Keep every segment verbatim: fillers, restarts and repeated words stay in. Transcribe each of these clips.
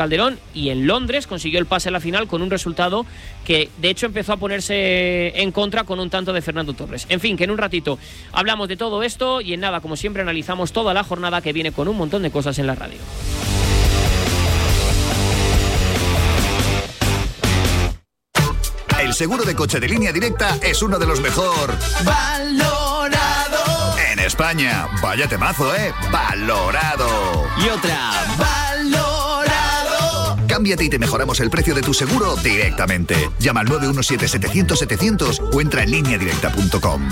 Calderón, y en Londres consiguió el pase a la final con un resultado que de hecho empezó a ponerse en contra con un tanto de Fernando Torres. En fin, que en un ratito hablamos de todo esto y en nada, como siempre, analizamos toda la jornada que viene con un montón de cosas en la radio. El seguro de coche de Línea Directa es uno de los mejor valorado en España. Vaya temazo, ¿eh? Valorado. Y otra, valorado. Cámbiate y te mejoramos el precio de tu seguro directamente. Llama al nueve uno siete, setecientos, setecientos o entra en línea directa punto com.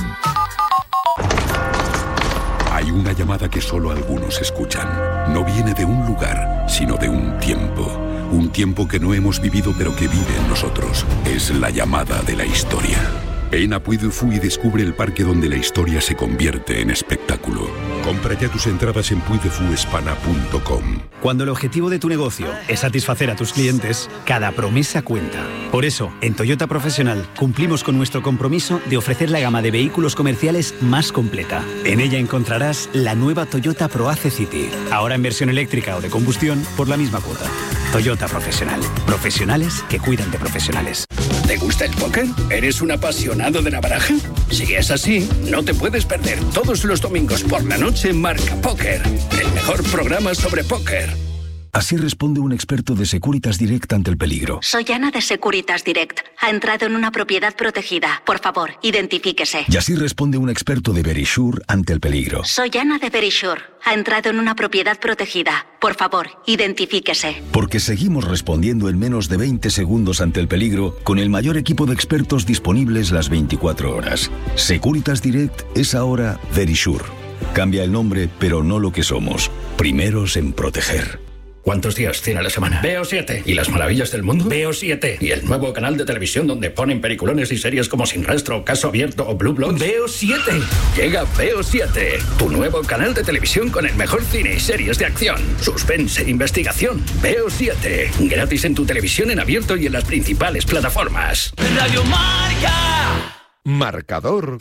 Hay una llamada que solo algunos escuchan. No viene de un lugar, sino de un tiempo. Un tiempo que no hemos vivido pero que vive en nosotros. Es la llamada de la historia. Ven a Puy du Fou y descubre el parque donde la historia se convierte en espectáculo. Compra ya tus entradas en puy de fu hispana punto com. Cuando el objetivo de tu negocio es satisfacer a tus clientes, cada promesa cuenta. Por eso, en Toyota Profesional cumplimos con nuestro compromiso de ofrecer la gama de vehículos comerciales más completa. En ella encontrarás la nueva Toyota ProAce City, ahora en versión eléctrica o de combustión por la misma cuota. Toyota Profesional. Profesionales que cuidan de profesionales. ¿Te gusta el póker? ¿Eres un apasionado de la baraja? Si es así, no te puedes perder todos los domingos por la noche Marca Póker, el mejor programa sobre póker. Así responde un experto de Securitas Direct ante el peligro. Soy Ana de Securitas Direct. Ha entrado en una propiedad protegida. Por favor, identifíquese. Y así responde un experto de Verisure ante el peligro. Soy Ana de Verisure. Ha entrado en una propiedad protegida. Por favor, identifíquese. Porque seguimos respondiendo en menos de veinte segundos ante el peligro con el mayor equipo de expertos disponibles las veinticuatro horas. Securitas Direct es ahora Verisure. Cambia el nombre, pero no lo que somos. Primeros en proteger. ¿Cuántos días tiene la semana? Veo siete. ¿Y las maravillas del mundo? Veo siete. ¿Y el nuevo canal de televisión donde ponen peliculones y series como Sin Rastro, Caso Abierto o Blue Bloods? Veo siete. Llega Veo siete, tu nuevo canal de televisión con el mejor cine y series de acción, suspense, investigación. Veo siete. Gratis en tu televisión en abierto y en las principales plataformas. Radio Marca. Marcador.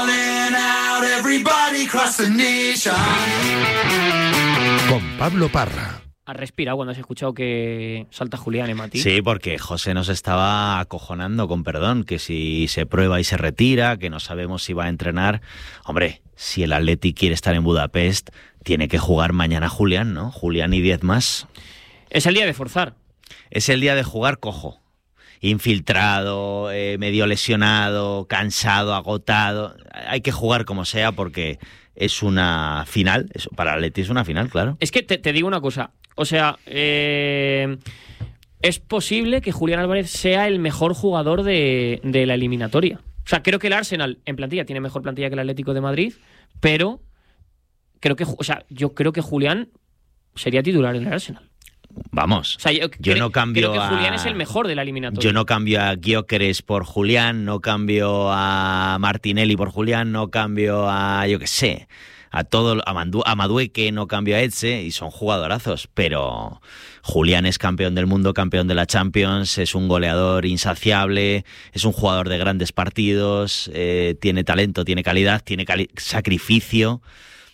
Con Pablo Parra. ¿Has respirado cuando has escuchado que salta Julián en Matí? Sí, porque José nos estaba acojonando, con perdón, que si se prueba y se retira, que no sabemos si va a entrenar. Hombre, si el Atleti quiere estar en Budapest, tiene que jugar mañana Julián, ¿no? Julián y diez más. Es el día de forzar. Es el día de jugar cojo. Infiltrado, eh, medio lesionado, cansado, agotado. Hay que jugar como sea porque es una final. Eso, para el Atleti es una final, claro. Es que te, te digo una cosa. O sea, eh, es posible que Julián Álvarez sea el mejor jugador de, de la eliminatoria. O sea, creo que el Arsenal en plantilla tiene mejor plantilla que el Atlético de Madrid, pero creo que, o sea, yo creo que Julián sería titular en el Arsenal. Vamos, o sea, yo, yo cre- no cambio creo que Julián a... es el mejor de la eliminatoria. Yo no cambio a Gyökeres por Julián, no cambio a Martinelli por Julián, no cambio a, yo qué sé, a todo, a, Mandu, a Madueke, no cambio a Etxe, y son jugadorazos, pero Julián es campeón del mundo, campeón de la Champions, es un goleador insaciable, es un jugador de grandes partidos, eh, tiene talento, tiene calidad, tiene cali- sacrificio.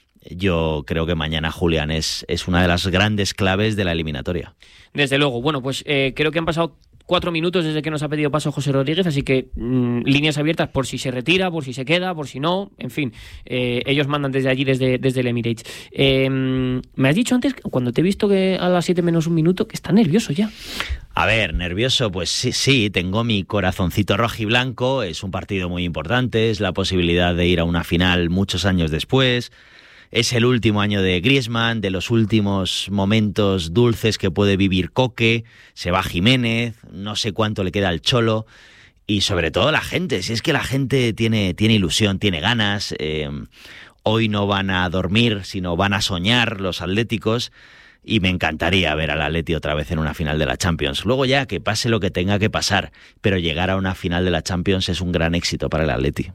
Yo creo que mañana Julián es, es una de las grandes claves de la eliminatoria. Desde luego. Bueno, pues eh, creo que han pasado cuatro minutos desde que nos ha pedido paso José Rodríguez, así que mmm, líneas abiertas por si se retira, por si se queda, por si no, en fin, eh, ellos mandan desde allí, desde, desde el Emirates. Eh, me has dicho antes, cuando te he visto que a las siete menos un minuto, que está nervioso ya. A ver, nervioso, pues sí, sí, tengo mi corazoncito rojiblanco, es un partido muy importante, es la posibilidad de ir a una final muchos años después. Es el último año de Griezmann, de los últimos momentos dulces que puede vivir Coque, se va Jiménez, no sé cuánto le queda al Cholo, y sobre todo la gente, si es que la gente tiene, tiene ilusión, tiene ganas, eh, hoy no van a dormir, sino van a soñar los atléticos, y me encantaría ver al Atleti otra vez en una final de la Champions. Luego ya, que pase lo que tenga que pasar, pero llegar a una final de la Champions es un gran éxito para el Atleti.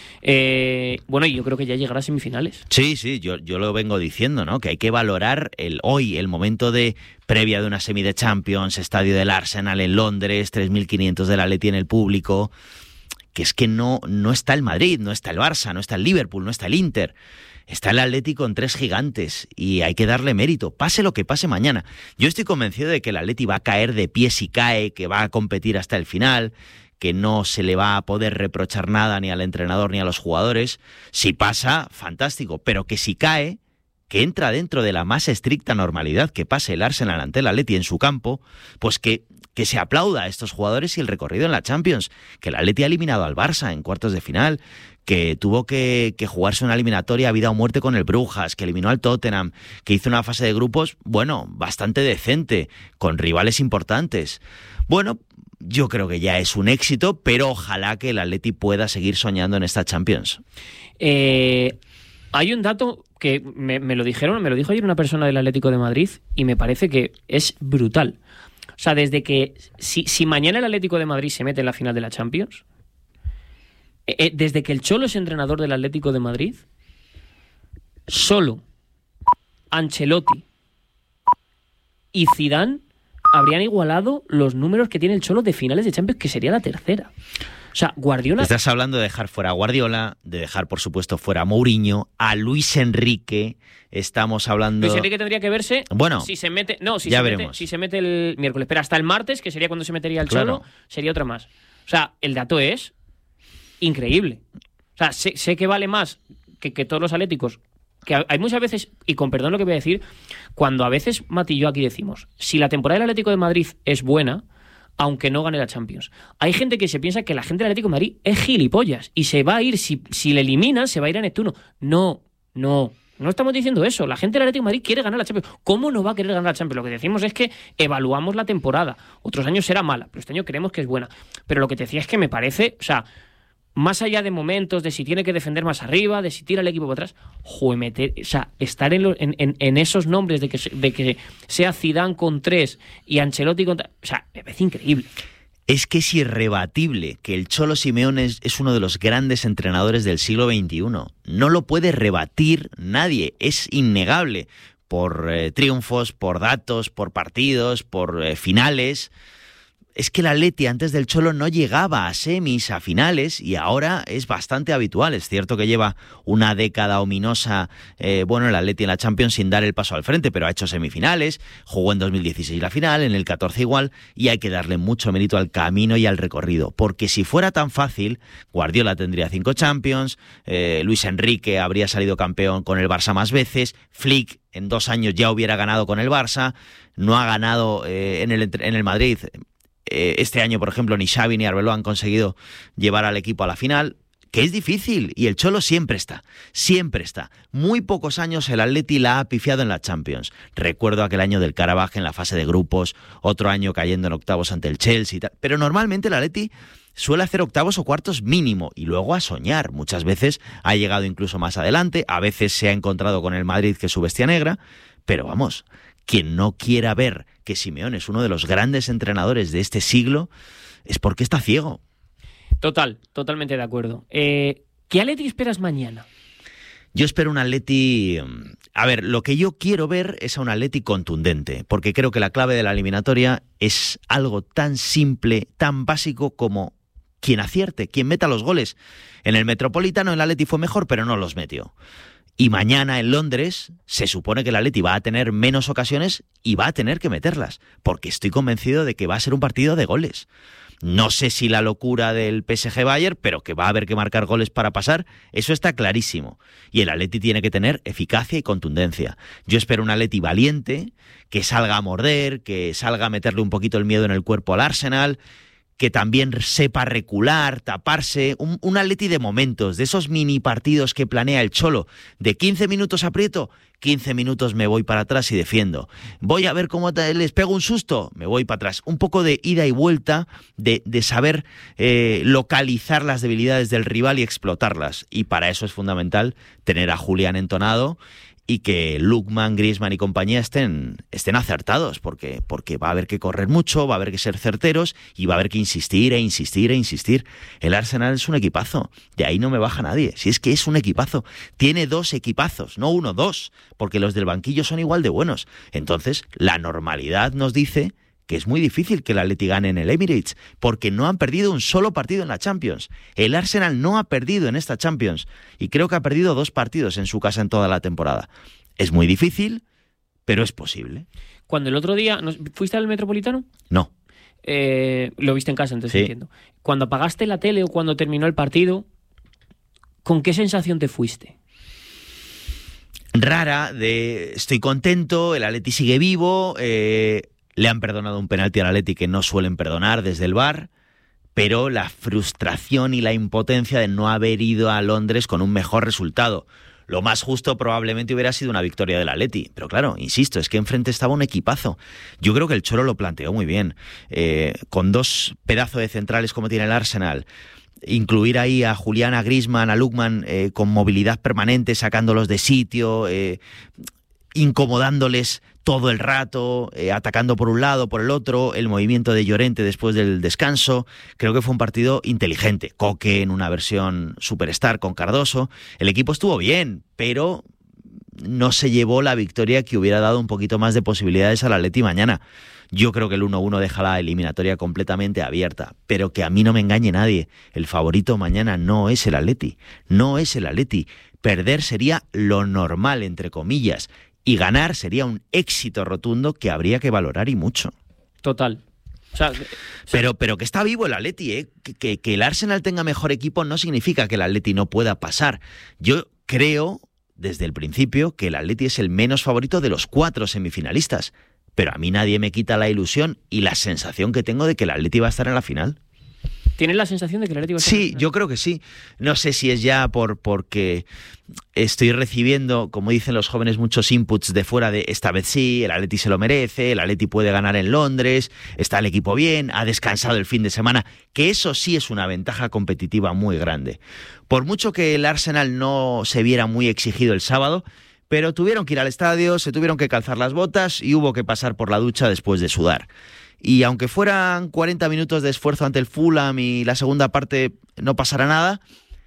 Eh, bueno, y yo creo que ya llegará a semifinales. Sí, sí, yo, yo lo vengo diciendo, ¿no? Que hay que valorar el hoy, el momento de previa de una semi de Champions, estadio del Arsenal en Londres, tres mil quinientos del Atleti en el público, que es que no, no está el Madrid, no está el Barça, no está el Liverpool, no está el Inter. Está el Atleti con tres gigantes y hay que darle mérito, pase lo que pase mañana. Yo estoy convencido de que el Atleti va a caer de pie si cae, que va a competir hasta el final, que no se le va a poder reprochar nada ni al entrenador ni a los jugadores. Si pasa, fantástico, pero que si cae, que entra dentro de la más estricta normalidad que pase el Arsenal ante el Atleti en su campo, pues que, que se aplauda a estos jugadores y el recorrido en la Champions, que el Atleti ha eliminado al Barça en cuartos de final, que tuvo que, que jugarse una eliminatoria a vida o muerte con el Brujas, que eliminó al Tottenham, que hizo una fase de grupos, bueno, bastante decente, con rivales importantes. Bueno, yo creo que ya es un éxito, pero ojalá que el Atleti pueda seguir soñando en esta Champions. Eh, hay un dato que me, me lo dijeron, me lo dijo ayer una persona del Atlético de Madrid y me parece que es brutal. O sea, desde que si, si mañana el Atlético de Madrid se mete en la final de la Champions, eh, desde que el Cholo es entrenador del Atlético de Madrid, solo Ancelotti y Zidane habrían igualado los números que tiene el Cholo de finales de Champions, que sería la tercera. O sea, Guardiola... Estás hablando de dejar fuera a Guardiola, de dejar, por supuesto, fuera a Mourinho, a Luis Enrique. Estamos hablando... Luis Enrique tendría que verse... Bueno, si se mete, no, si ya se veremos. Mete, si se mete el miércoles, pero hasta el martes, que sería cuando se metería el Cholo, Claro. sería otra más. O sea, el dato es increíble. O sea, sé, sé que vale más que, que todos los atléticos. Que hay muchas veces, y con perdón lo que voy a decir, cuando a veces Mati y yo aquí decimos, si la temporada del Atlético de Madrid es buena, aunque no gane la Champions, hay gente que se piensa que la gente del Atlético de Madrid es gilipollas y se va a ir, si, si le eliminan, se va a ir a Neptuno. No, no, no estamos diciendo eso. La gente del Atlético de Madrid quiere ganar la Champions. ¿Cómo no va a querer ganar la Champions? Lo que decimos es que evaluamos la temporada. Otros años será mala, pero este año creemos que es buena. Pero lo que te decía es que me parece, o sea, más allá de momentos, de si tiene que defender más arriba, de si tira el equipo para atrás, joder, meter, o sea, estar en, lo, en, en, en esos nombres de que, de que sea Zidane con tres y Ancelotti con... O sea, me parece increíble. Es que es irrebatible que el Cholo Simeone es, es uno de los grandes entrenadores del siglo veintiuno. No lo puede rebatir nadie, es innegable. Por eh, triunfos, por datos, por partidos, por eh, finales... Es que el Atleti antes del Cholo no llegaba a semis, a finales, y ahora es bastante habitual. Es cierto que lleva una década ominosa, eh, bueno, el Atleti en la Champions sin dar el paso al frente, pero ha hecho semifinales, jugó en dos mil dieciséis la final, en el catorce igual, y hay que darle mucho mérito al camino y al recorrido, porque si fuera tan fácil, Guardiola tendría cinco Champions, eh, Luis Enrique habría salido campeón con el Barça más veces, Flick en dos años ya hubiera ganado con el Barça, no ha ganado eh, en, el, en el Madrid. Este año, por ejemplo, ni Xavi ni Arbeloa han conseguido llevar al equipo a la final, que es difícil, y el Cholo siempre está, siempre está. Muy pocos años el Atleti la ha pifiado en la Champions. Recuerdo aquel año del Karabaj en la fase de grupos, otro año cayendo en octavos ante el Chelsea y tal. Pero normalmente el Atleti suele hacer octavos o cuartos mínimo y luego a soñar. Muchas veces ha llegado incluso más adelante, a veces se ha encontrado con el Madrid, que es su bestia negra, pero vamos... Quien no quiera ver que Simeone es uno de los grandes entrenadores de este siglo es porque está ciego. Total, totalmente de acuerdo. Eh, ¿Qué Atleti esperas mañana? Yo espero un Atleti... A ver, lo que yo quiero ver es a un Atleti contundente, porque creo que la clave de la eliminatoria es algo tan simple, tan básico como quien acierte, quien meta los goles. En el Metropolitano el Atleti fue mejor, pero no los metió. Y mañana en Londres se supone que el Atleti va a tener menos ocasiones y va a tener que meterlas, porque estoy convencido de que va a ser un partido de goles. No sé si la locura del P S G Bayern, pero que va a haber que marcar goles para pasar, eso está clarísimo. Y el Atleti tiene que tener eficacia y contundencia. Yo espero un Atleti valiente, que salga a morder, que salga a meterle un poquito el miedo en el cuerpo al Arsenal, que también sepa recular, taparse, un, un Atleti de momentos, de esos mini partidos que planea el Cholo, de quince minutos aprieto, quince minutos me voy para atrás y defiendo. Voy a ver cómo te, les pego un susto, me voy para atrás. Un poco de ida y vuelta, de, de saber eh, localizar las debilidades del rival y explotarlas. Y para eso es fundamental tener a Julián entonado y que Lookman, Griezmann y compañía estén, estén acertados, porque, porque va a haber que correr mucho, va a haber que ser certeros y va a haber que insistir e insistir e insistir. El Arsenal es un equipazo, de ahí no me baja nadie, si es que es un equipazo, tiene dos equipazos, no uno, dos, porque los del banquillo son igual de buenos. Entonces, la normalidad nos dice que es muy difícil que el Atleti gane en el Emirates, porque no han perdido un solo partido en la Champions. El Arsenal no ha perdido en esta Champions, y creo que ha perdido dos partidos en su casa en toda la temporada. Es muy difícil, pero es posible. Cuando el otro día... ¿Fuiste al Metropolitano? No. Eh, lo viste en casa, entonces sí. entiendo. Cuando apagaste la tele o cuando terminó el partido, ¿con qué sensación te fuiste? Rara, de estoy contento, el Atleti sigue vivo, eh, le han perdonado un penalti al Atleti que no suelen perdonar desde el V A R, pero la frustración y la impotencia de no haber ido a Londres con un mejor resultado. Lo más justo probablemente hubiera sido una victoria del Atleti, pero claro, insisto, es que enfrente estaba un equipazo. Yo creo que el Cholo lo planteó muy bien, eh, con dos pedazos de centrales como tiene el Arsenal. Incluir ahí a Julián, a Griezmann, a Lookman eh, con movilidad permanente, sacándolos de sitio, eh, incomodándoles todo el rato, eh, atacando por un lado, por el otro, el movimiento de Llorente después del descanso. Creo que fue un partido inteligente. Coque en una versión superstar con Cardoso. El equipo estuvo bien, pero no se llevó la victoria que hubiera dado un poquito más de posibilidades al Atleti mañana. Yo creo que el uno uno deja la eliminatoria completamente abierta, pero que a mí no me engañe nadie. El favorito mañana no es el Atleti, no es el Atleti. Perder sería lo normal, entre comillas, y ganar sería un éxito rotundo que habría que valorar y mucho. Total. O sea, pero, pero que está vivo el Atleti, ¿eh? Que, que, que el Arsenal tenga mejor equipo no significa que el Atleti no pueda pasar. Yo creo, desde el principio, que el Atleti es el menos favorito de los cuatro semifinalistas. Pero a mí nadie me quita la ilusión y la sensación que tengo de que el Atleti va a estar en la final. ¿Tienes la sensación de que el Atleti va a estar en la final? Sí, yo creo que sí. No sé si es ya por porque estoy recibiendo, como dicen los jóvenes, muchos inputs de fuera de esta vez sí, el Atleti se lo merece, el Atleti puede ganar en Londres, está el equipo bien, ha descansado el fin de semana, que eso sí es una ventaja competitiva muy grande. Por mucho que el Arsenal no se viera muy exigido el sábado, pero tuvieron que ir al estadio, se tuvieron que calzar las botas y hubo que pasar por la ducha después de sudar. Y aunque fueran cuarenta minutos de esfuerzo ante el Fulham y la segunda parte no pasara nada,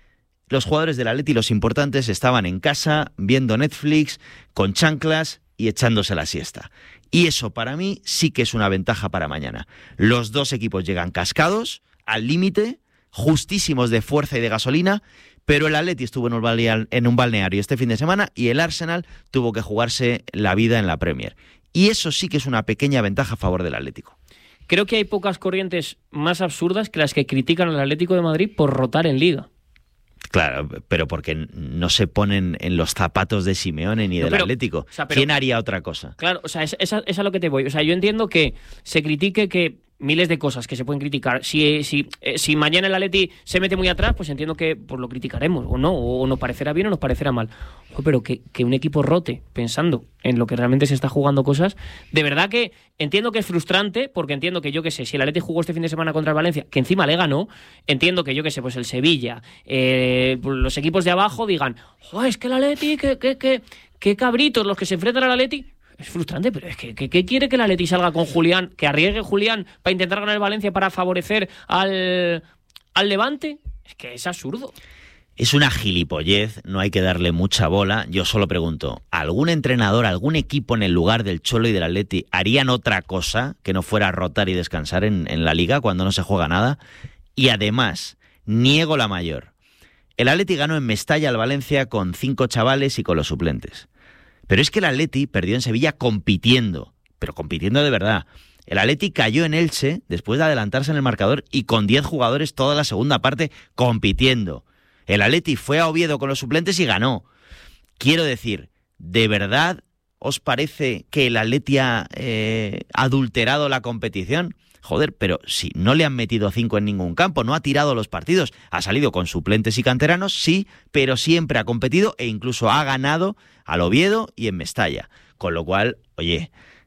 los jugadores del Atleti, los importantes, estaban en casa viendo Netflix, con chanclas y echándose la siesta. Y eso para mí sí que es una ventaja para mañana. Los dos equipos llegan cascados, al límite, justísimos de fuerza y de gasolina, pero el Atleti estuvo en un, balneario, en un balneario este fin de semana y el Arsenal tuvo que jugarse la vida en la Premier. Y eso sí que es una pequeña ventaja a favor del Atlético. Creo que hay pocas corrientes más absurdas que las que critican al Atlético de Madrid por rotar en Liga. Claro, pero porque no se ponen en los zapatos de Simeone ni no, del pero, Atlético. O sea, pero, ¿quién haría otra cosa? Claro, o sea, es, es, a, es a lo que te voy. O sea, yo entiendo que se critique que miles de cosas que se pueden criticar. Si, si, eh, si mañana el Atleti se mete muy atrás, pues entiendo que pues, lo criticaremos, o no, o nos parecerá bien o nos parecerá mal. Pero que, que un equipo rote pensando en lo que realmente se está jugando cosas, de verdad que entiendo que es frustrante, porque entiendo que yo qué sé, si el Atleti jugó este fin de semana contra el Valencia, que encima le ganó, entiendo que yo qué sé, pues el Sevilla, eh, los equipos de abajo digan, joder, es que el Atleti, que, que, que, que cabritos los que se enfrentan al Atleti. Es frustrante, pero es que ¿qué quiere que el Atleti salga con Julián, que arriesgue Julián para intentar ganar el Valencia para favorecer al, al Levante? Es que es absurdo. Es una gilipollez, no hay que darle mucha bola. Yo solo pregunto, ¿algún entrenador, algún equipo en el lugar del Cholo y del Atleti harían otra cosa que no fuera rotar y descansar en, en la Liga cuando no se juega nada? Y además, niego la mayor. El Atleti ganó en Mestalla al Valencia con cinco chavales y con los suplentes. Pero es que el Atleti perdió en Sevilla compitiendo, pero compitiendo de verdad. El Atleti cayó en Elche después de adelantarse en el marcador y con diez jugadores toda la segunda parte compitiendo. El Atleti fue a Oviedo con los suplentes y ganó. Quiero decir, ¿de verdad os parece que el Atleti ha eh, adulterado la competición? Joder, pero si no le han metido cinco en ningún campo, no ha tirado los partidos, ha salido con suplentes y canteranos, sí, pero siempre ha competido e incluso ha ganado al Oviedo y en Mestalla. Con lo cual, oye,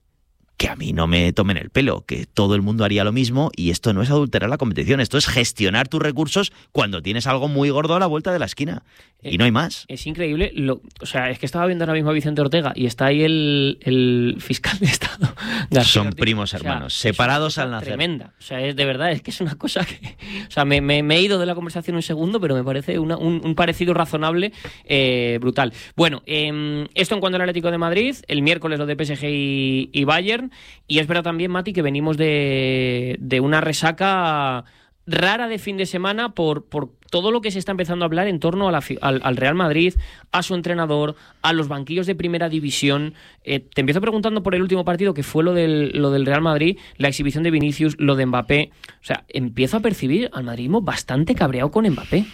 que a mí no me tomen el pelo, que todo el mundo haría lo mismo y esto no es adulterar la competición, esto es gestionar tus recursos cuando tienes algo muy gordo a la vuelta de la esquina. Y no hay más. Es increíble. Lo, o sea, es que estaba viendo ahora mismo a Vicente Ortega y está ahí el, el fiscal de Estado. Son Ortiz. Primos hermanos, o sea, separados al nacer. Tremenda. O sea, es de verdad, es que es una cosa que... O sea, me, me, me he ido de la conversación un segundo, pero me parece una, un, un parecido razonable eh, brutal. Bueno, eh, esto en cuanto al Atlético de Madrid, el miércoles lo de P S G y, y Bayern, Bayern. Y es verdad también, Mati, que venimos de, de una resaca rara de fin de semana por, por todo lo que se está empezando a hablar en torno a la, al, al Real Madrid, a su entrenador, a los banquillos de primera división. Eh, te empiezo preguntando por el último partido, que fue lo del, lo del Real Madrid, la exhibición de Vinicius, lo de Mbappé. O sea, empiezo a percibir al madridismo bastante cabreado con Mbappé.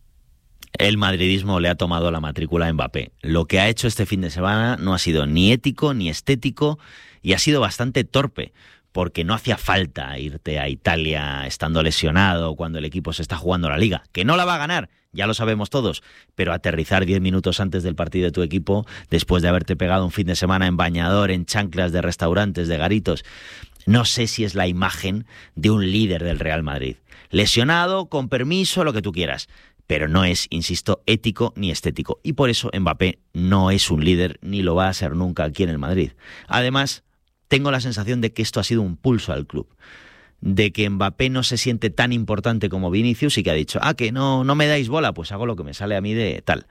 El madridismo le ha tomado la matrícula a Mbappé. Lo que ha hecho este fin de semana no ha sido ni ético ni estético y ha sido bastante torpe, porque no hacía falta irte a Italia estando lesionado cuando el equipo se está jugando la Liga, que no la va a ganar, ya lo sabemos todos, pero aterrizar diez minutos antes del partido de tu equipo, después de haberte pegado un fin de semana en bañador, en chanclas de restaurantes, de garitos, no sé si es la imagen de un líder del Real Madrid. Lesionado, con permiso, lo que tú quieras, pero no es, insisto, ético ni estético. Y por eso Mbappé no es un líder, ni lo va a ser nunca aquí en el Madrid. Además, tengo la sensación de que esto ha sido un pulso al club, de que Mbappé no se siente tan importante como Vinicius y que ha dicho, ah, que no, no me dais bola, pues hago lo que me sale a mí de tal.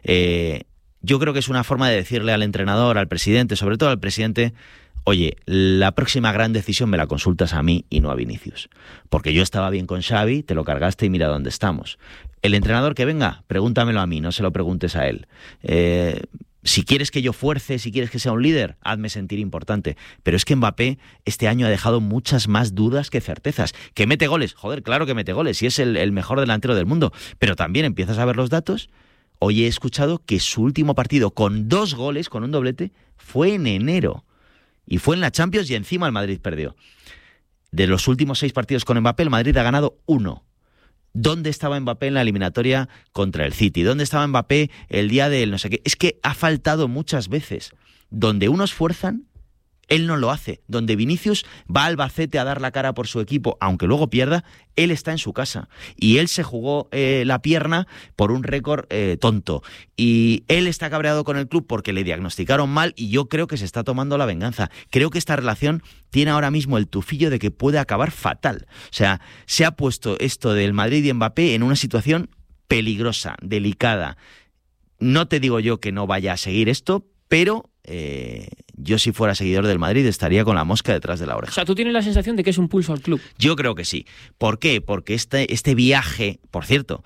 Eh, yo creo que es una forma de decirle al entrenador, al presidente, sobre todo al presidente, oye, la próxima gran decisión me la consultas a mí y no a Vinicius, porque yo estaba bien con Xavi, te lo cargaste y mira dónde estamos. El entrenador que venga, pregúntamelo a mí, no se lo preguntes a él. Eh... Si quieres que yo fuerce, si quieres que sea un líder, hazme sentir importante. Pero es que Mbappé este año ha dejado muchas más dudas que certezas. ¿Que mete goles? Joder, claro que mete goles y es el, el mejor delantero del mundo. Pero también empiezas a ver los datos. Hoy he escuchado que su último partido con dos goles, con un doblete, fue en enero. Y fue en la Champions y encima el Madrid perdió. De los últimos seis partidos con Mbappé, el Madrid ha ganado uno. ¿Dónde estaba Mbappé en la eliminatoria contra el City? ¿Dónde estaba Mbappé el día del no sé qué? Es que ha faltado muchas veces. Donde unos fuerzan, él no lo hace. Donde Vinicius va a Albacete a dar la cara por su equipo, aunque luego pierda, él está en su casa. Y él se jugó eh, la pierna por un récord eh, tonto. Y él está cabreado con el club porque le diagnosticaron mal y yo creo que se está tomando la venganza. Creo que esta relación tiene ahora mismo el tufillo de que puede acabar fatal. O sea, se ha puesto esto del Madrid y Mbappé en una situación peligrosa, delicada. No te digo yo que no vaya a seguir esto, pero eh, yo si fuera seguidor del Madrid estaría con la mosca detrás de la oreja. O sea, ¿tú tienes la sensación de que es un pulso al club? Yo creo que sí. ¿Por qué? Porque este, este viaje, por cierto,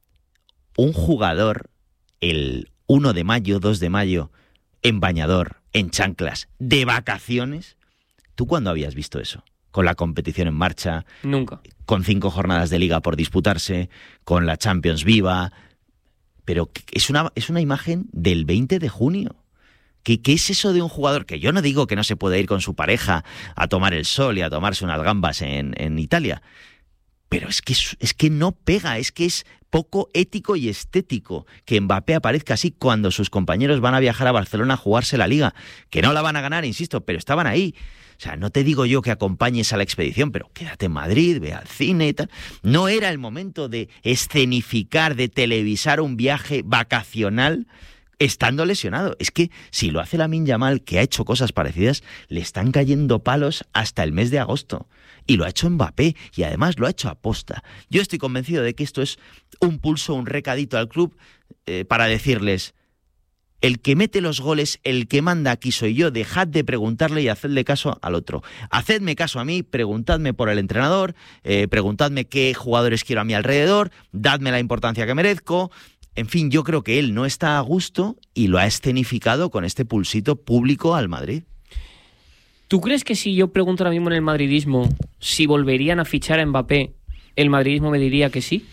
un jugador el uno de mayo, dos de mayo, en bañador, en chanclas, de vacaciones, ¿tú cuándo habías visto eso? Con la competición en marcha. Nunca. Con cinco jornadas de liga por disputarse, con la Champions viva. Pero es una, es una imagen del veinte de junio. ¿Qué, ¿Qué es eso de un jugador? Que yo no digo que no se puede ir con su pareja a tomar el sol y a tomarse unas gambas en, en Italia, pero es que, es que no pega, es que es poco ético y estético que Mbappé aparezca así cuando sus compañeros van a viajar a Barcelona a jugarse la Liga, que no la van a ganar, insisto, pero estaban ahí. O sea, no te digo yo que acompañes a la expedición, pero quédate en Madrid, ve al cine y tal. No era el momento de escenificar, de televisar un viaje vacacional estando lesionado. Es que si lo hace Lamine Yamal, que ha hecho cosas parecidas, le están cayendo palos hasta el mes de agosto. Y lo ha hecho Mbappé, y además lo ha hecho a posta. Yo estoy convencido de que esto es un pulso, un recadito al club eh, para decirles: el que mete los goles, el que manda aquí soy yo, dejad de preguntarle y hacedle caso al otro. Hacedme caso a mí, preguntadme por el entrenador, eh, preguntadme qué jugadores quiero a mi alrededor, dadme la importancia que merezco. En fin, yo creo que él no está a gusto y lo ha escenificado con este pulsito público al Madrid. ¿Tú crees que si yo pregunto ahora mismo en el madridismo si volverían a fichar a Mbappé, el madridismo me diría que sí?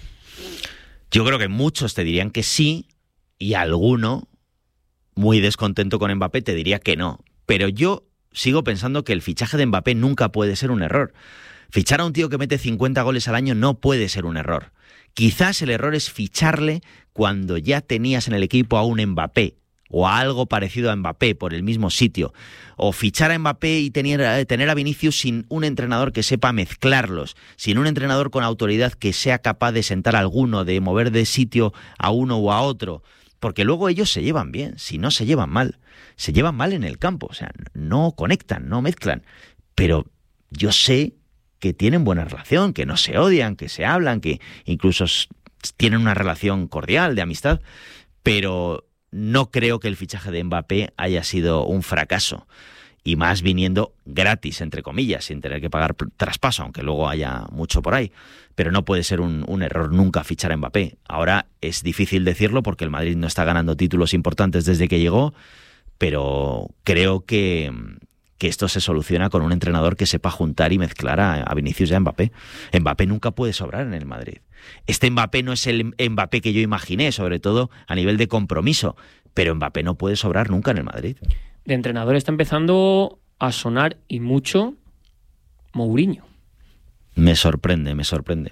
Yo creo que muchos te dirían que sí y alguno muy descontento con Mbappé te diría que no. Pero yo sigo pensando que el fichaje de Mbappé nunca puede ser un error. Fichar a un tío que mete cincuenta goles al año no puede ser un error. Quizás el error es ficharle cuando ya tenías en el equipo a un Mbappé o a algo parecido a Mbappé por el mismo sitio, o fichar a Mbappé y tener, tener a Vinicius sin un entrenador que sepa mezclarlos, sin un entrenador con autoridad que sea capaz de sentar a alguno, de mover de sitio a uno o a otro, porque luego ellos se llevan bien, si no se llevan mal, se llevan mal en el campo, o sea, no conectan, no mezclan, pero yo sé que tienen buena relación, que no se odian, que se hablan, que incluso tienen una relación cordial, de amistad, pero no creo que el fichaje de Mbappé haya sido un fracaso. y más viniendo gratis, entre comillas, sin tener que pagar traspaso, aunque luego haya mucho por ahí. Pero no puede ser un, un error nunca fichar a Mbappé. Ahora es difícil decirlo porque el Madrid no está ganando títulos importantes desde que llegó, pero creo que, que esto se soluciona con un entrenador que sepa juntar y mezclar a, a Vinicius y a Mbappé. Mbappé nunca puede sobrar en el Madrid. Este Mbappé no es el Mbappé que yo imaginé, sobre todo a nivel de compromiso, pero Mbappé no puede sobrar nunca en el Madrid. De entrenador está empezando a sonar y mucho Mourinho. Me sorprende, me sorprende.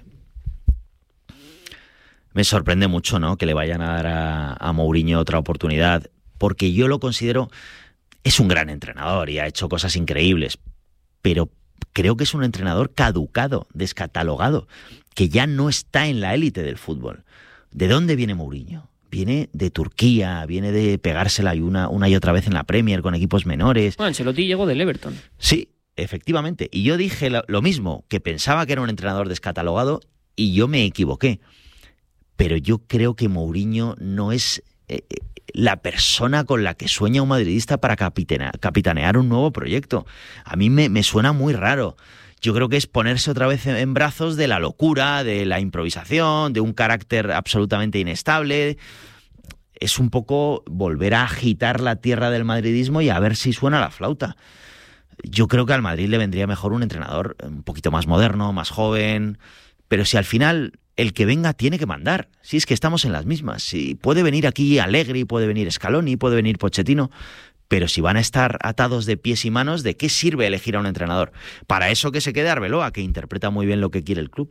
Me sorprende mucho, ¿no?, que le vayan a dar a, a Mourinho otra oportunidad, porque yo lo considero, es un gran entrenador y ha hecho cosas increíbles, pero creo que es un entrenador caducado, descatalogado, que ya no está en la élite del fútbol. ¿De dónde viene Mourinho? Viene de Turquía, viene de pegársela una, una y otra vez en la Premier con equipos menores. Bueno, Ancelotti llegó del Everton. Sí, efectivamente. Y yo dije lo, lo mismo, que pensaba que era un entrenador descatalogado y yo me equivoqué. Pero yo creo que Mourinho no es eh, la persona con la que sueña un madridista para capitanear, capitanear un nuevo proyecto. A mí me, me suena muy raro. Yo creo que es ponerse otra vez en brazos de la locura, de la improvisación, de un carácter absolutamente inestable. Es un poco volver a agitar la tierra del madridismo y a ver si suena la flauta. Yo creo que al Madrid le vendría mejor un entrenador un poquito más moderno, más joven, pero si al final el que venga tiene que mandar, si es que estamos en las mismas. Si puede venir aquí Allegri, puede venir Scaloni, puede venir Pochettino, pero si van a estar atados de pies y manos, ¿de qué sirve elegir a un entrenador? Para eso que se quede Arbeloa, que interpreta muy bien lo que quiere el club.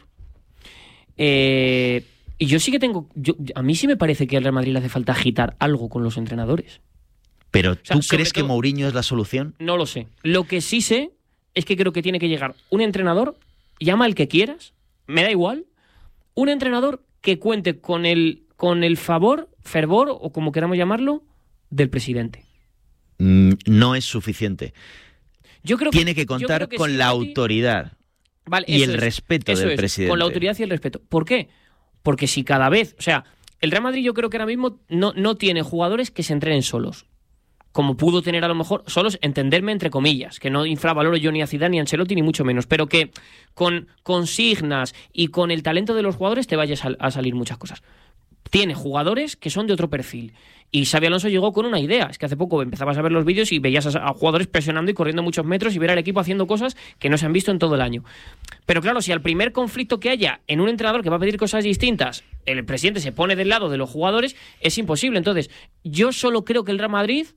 Eh, y yo sí que tengo... Yo, a mí sí me parece que al Real Madrid le hace falta agitar algo con los entrenadores. ¿Pero o sea, tú crees todo, que Mourinho es la solución? No lo sé. Lo que sí sé es que creo que tiene que llegar un entrenador, llama al que quieras, me da igual, un entrenador que cuente con el, con el favor, fervor, o como queramos llamarlo, del presidente. No es suficiente. Yo creo Tiene que, que contar creo que con si la Mati... autoridad vale, y el es, respeto del es, presidente. Con la autoridad y el respeto. ¿Por qué? Porque si cada vez... O sea, el Real Madrid yo creo que ahora mismo no, no tiene jugadores que se entrenen solos. Como pudo tener a lo mejor solos, entenderme entre comillas, que no infravaloro yo ni a Zidane ni a Ancelotti ni mucho menos, pero que con consignas y con el talento de los jugadores te vayas a, a salir muchas cosas. Tiene jugadores que son de otro perfil. Y Xabi Alonso llegó con una idea. Es que hace poco empezabas a ver los vídeos y veías a, a jugadores presionando y corriendo muchos metros y ver al equipo haciendo cosas que no se han visto en todo el año. Pero claro, si al primer conflicto que haya en un entrenador que va a pedir cosas distintas, el presidente se pone del lado de los jugadores, es imposible. Entonces, yo solo creo que el Real Madrid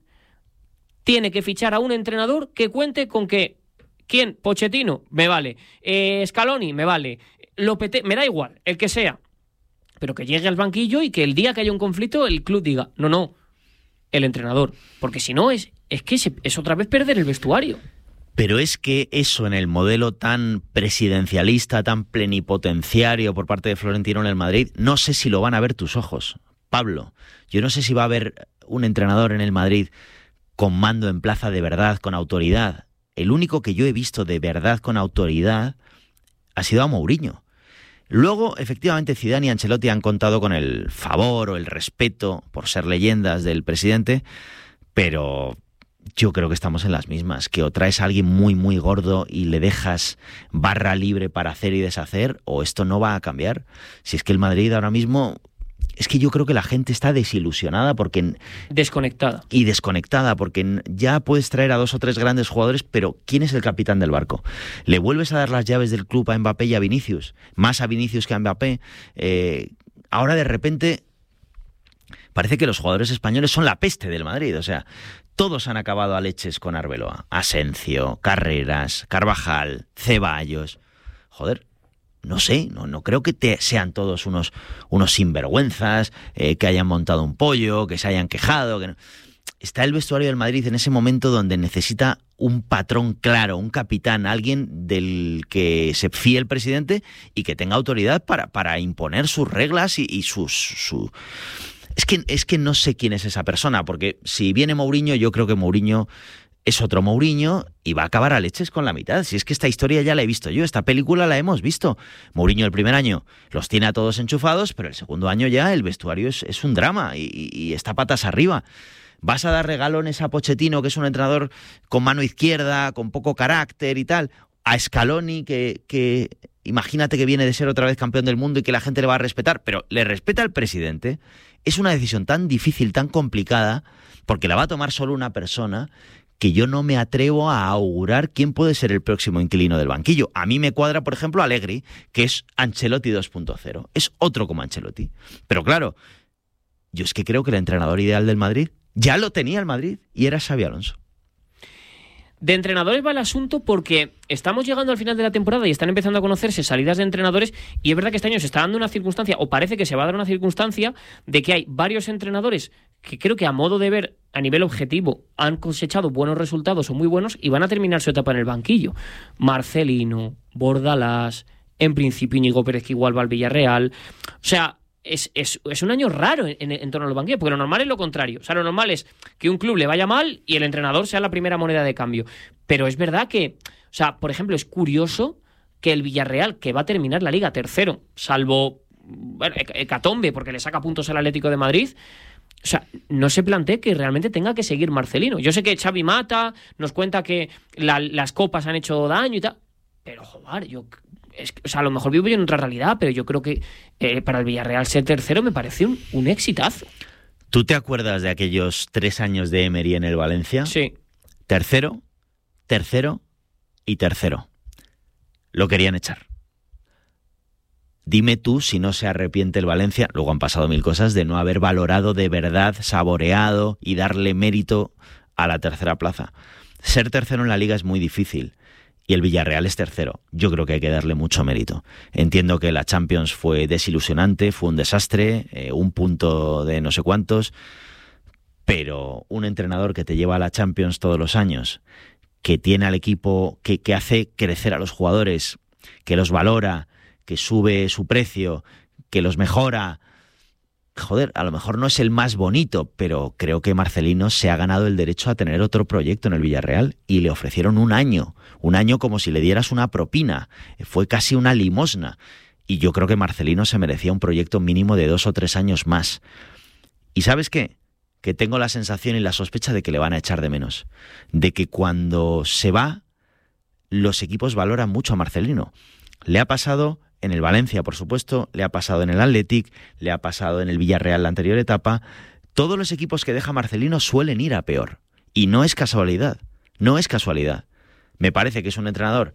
tiene que fichar a un entrenador que cuente con que... ¿Quién? Pochettino, me vale. Eh, Scaloni, me vale. Lopetegui, me da igual, el que sea. Pero que llegue al banquillo y que el día que haya un conflicto el club diga, no, no, el entrenador. Porque si no, es, es que es otra vez perder el vestuario. Pero es que eso en el modelo tan presidencialista, tan plenipotenciario por parte de Florentino en el Madrid, no sé si lo van a ver tus ojos, Pablo. Yo no sé si va a haber un entrenador en el Madrid con mando en plaza de verdad, con autoridad. El único que yo he visto de verdad con autoridad ha sido a Mourinho. Luego, efectivamente, Zidane y Ancelotti han contado con el favor o el respeto, por ser leyendas, del presidente, pero yo creo que estamos en las mismas, que o traes a alguien muy, muy gordo y le dejas barra libre para hacer y deshacer, o esto no va a cambiar. Si es que el Madrid ahora mismo... Es que yo creo que la gente está desilusionada porque... Desconectada. Y desconectada, porque ya puedes traer a dos o tres grandes jugadores, pero ¿quién es el capitán del barco? ¿Le vuelves a dar las llaves del club a Mbappé y a Vinicius? Más a Vinicius que a Mbappé. Eh, ahora de repente parece que los jugadores españoles son la peste del Madrid. O sea, todos han acabado a leches con Arbeloa. Asencio, Carreras, Carvajal, Ceballos. Joder. No sé, no, no creo que te, sean todos unos, unos sinvergüenzas, eh, que hayan montado un pollo, que se hayan quejado. Que no. Está el vestuario del Madrid en ese momento donde necesita un patrón claro, un capitán, alguien del que se fíe el presidente y que tenga autoridad para, para imponer sus reglas y, y sus... Su... Es que, es que no sé quién es esa persona, porque si viene Mourinho, yo creo que Mourinho... es otro Mourinho y va a acabar a leches con la mitad. Si es que esta historia ya la he visto yo, esta película la hemos visto. Mourinho el primer año los tiene a todos enchufados, pero el segundo año ya el vestuario es, es un drama y, y está patas arriba. ¿Vas a dar regalones a Pochettino, que es un entrenador con mano izquierda, con poco carácter y tal? ¿A Scaloni, que, que imagínate que viene de ser otra vez campeón del mundo y que la gente le va a respetar, pero le respeta al presidente? Es una decisión tan difícil, tan complicada, porque la va a tomar solo una persona, que yo no me atrevo a augurar quién puede ser el próximo inquilino del banquillo. A mí me cuadra, por ejemplo, Allegri, que es Ancelotti dos punto cero. Es otro como Ancelotti. Pero claro, yo es que creo que el entrenador ideal del Madrid ya lo tenía el Madrid y era Xabi Alonso. De entrenadores va el asunto porque estamos llegando al final de la temporada y están empezando a conocerse salidas de entrenadores, y es verdad que este año se está dando una circunstancia, o parece que se va a dar una circunstancia, de que hay varios entrenadores que creo que a modo de ver, a nivel objetivo, han cosechado buenos resultados o muy buenos y van a terminar su etapa en el banquillo. Marcelino, Bordalás, en principio Íñigo Pérez, que igual va al Villarreal. O sea, Es, es, es un año raro en, en, en torno a los banquillos, porque lo normal es lo contrario. O sea, lo normal es que un club le vaya mal y el entrenador sea la primera moneda de cambio. Pero es verdad que, o sea, por ejemplo, es curioso que el Villarreal, que va a terminar la Liga tercero, salvo, bueno, hecatombe, porque le saca puntos al Atlético de Madrid, o sea, no se plantee que realmente tenga que seguir Marcelino. Yo sé que Xavi Mata nos cuenta que la, las copas han hecho daño y tal, pero joder, yo... Es, o sea, a lo mejor vivo yo en otra realidad, pero yo creo que eh, para el Villarreal ser tercero me parece un, un exitazo. ¿Tú te acuerdas de aquellos tres años de Emery en el Valencia? Sí. Tercero, tercero y tercero. Lo querían echar. Dime tú si no se arrepiente el Valencia, luego han pasado mil cosas, de no haber valorado de verdad, saboreado y darle mérito a la tercera plaza. Ser tercero en la Liga es muy difícil. Y el Villarreal es tercero. Yo creo que hay que darle mucho mérito. Entiendo que la Champions fue desilusionante, fue un desastre, eh, un punto de no sé cuántos, pero un entrenador que te lleva a la Champions todos los años, que tiene al equipo, que, que hace crecer a los jugadores, que los valora, que sube su precio, que los mejora... Joder, a lo mejor no es el más bonito, pero creo que Marcelino se ha ganado el derecho a tener otro proyecto en el Villarreal y le ofrecieron un año, un año como si le dieras una propina, fue casi una limosna, y yo creo que Marcelino se merecía un proyecto mínimo de dos o tres años más. ¿Y sabes qué? Que tengo la sensación y la sospecha de que le van a echar de menos, de que cuando se va, los equipos valoran mucho a Marcelino. Le ha pasado... en el Valencia, por supuesto, le ha pasado en el Athletic, le ha pasado en el Villarreal la anterior etapa. Todos los equipos que deja Marcelino suelen ir a peor. Y no es casualidad, no es casualidad. Me parece que es un entrenador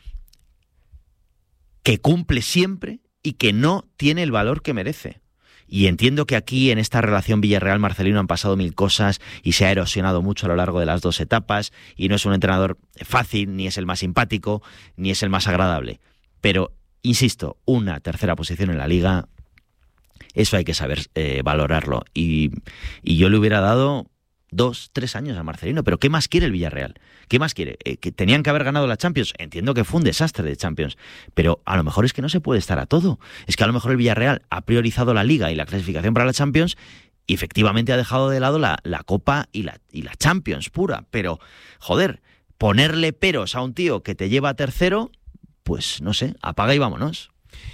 que cumple siempre y que no tiene el valor que merece. Y entiendo que aquí, en esta relación Villarreal-Marcelino, han pasado mil cosas y se ha erosionado mucho a lo largo de las dos etapas, y no es un entrenador fácil, ni es el más simpático, ni es el más agradable. Pero insisto, una tercera posición en la Liga, eso hay que saber eh, valorarlo. Y, y yo le hubiera dado dos, tres años a Marcelino. Pero ¿qué más quiere el Villarreal? ¿Qué más quiere? Eh, ¿Que tenían que haber ganado la Champions? Entiendo que fue un desastre de Champions, pero a lo mejor es que no se puede estar a todo. Es que a lo mejor el Villarreal ha priorizado la Liga y la clasificación para la Champions y efectivamente ha dejado de lado la, la Copa y la, y la Champions pura. Pero, joder, ponerle peros a un tío que te lleva a tercero... pues no sé, apaga y vámonos.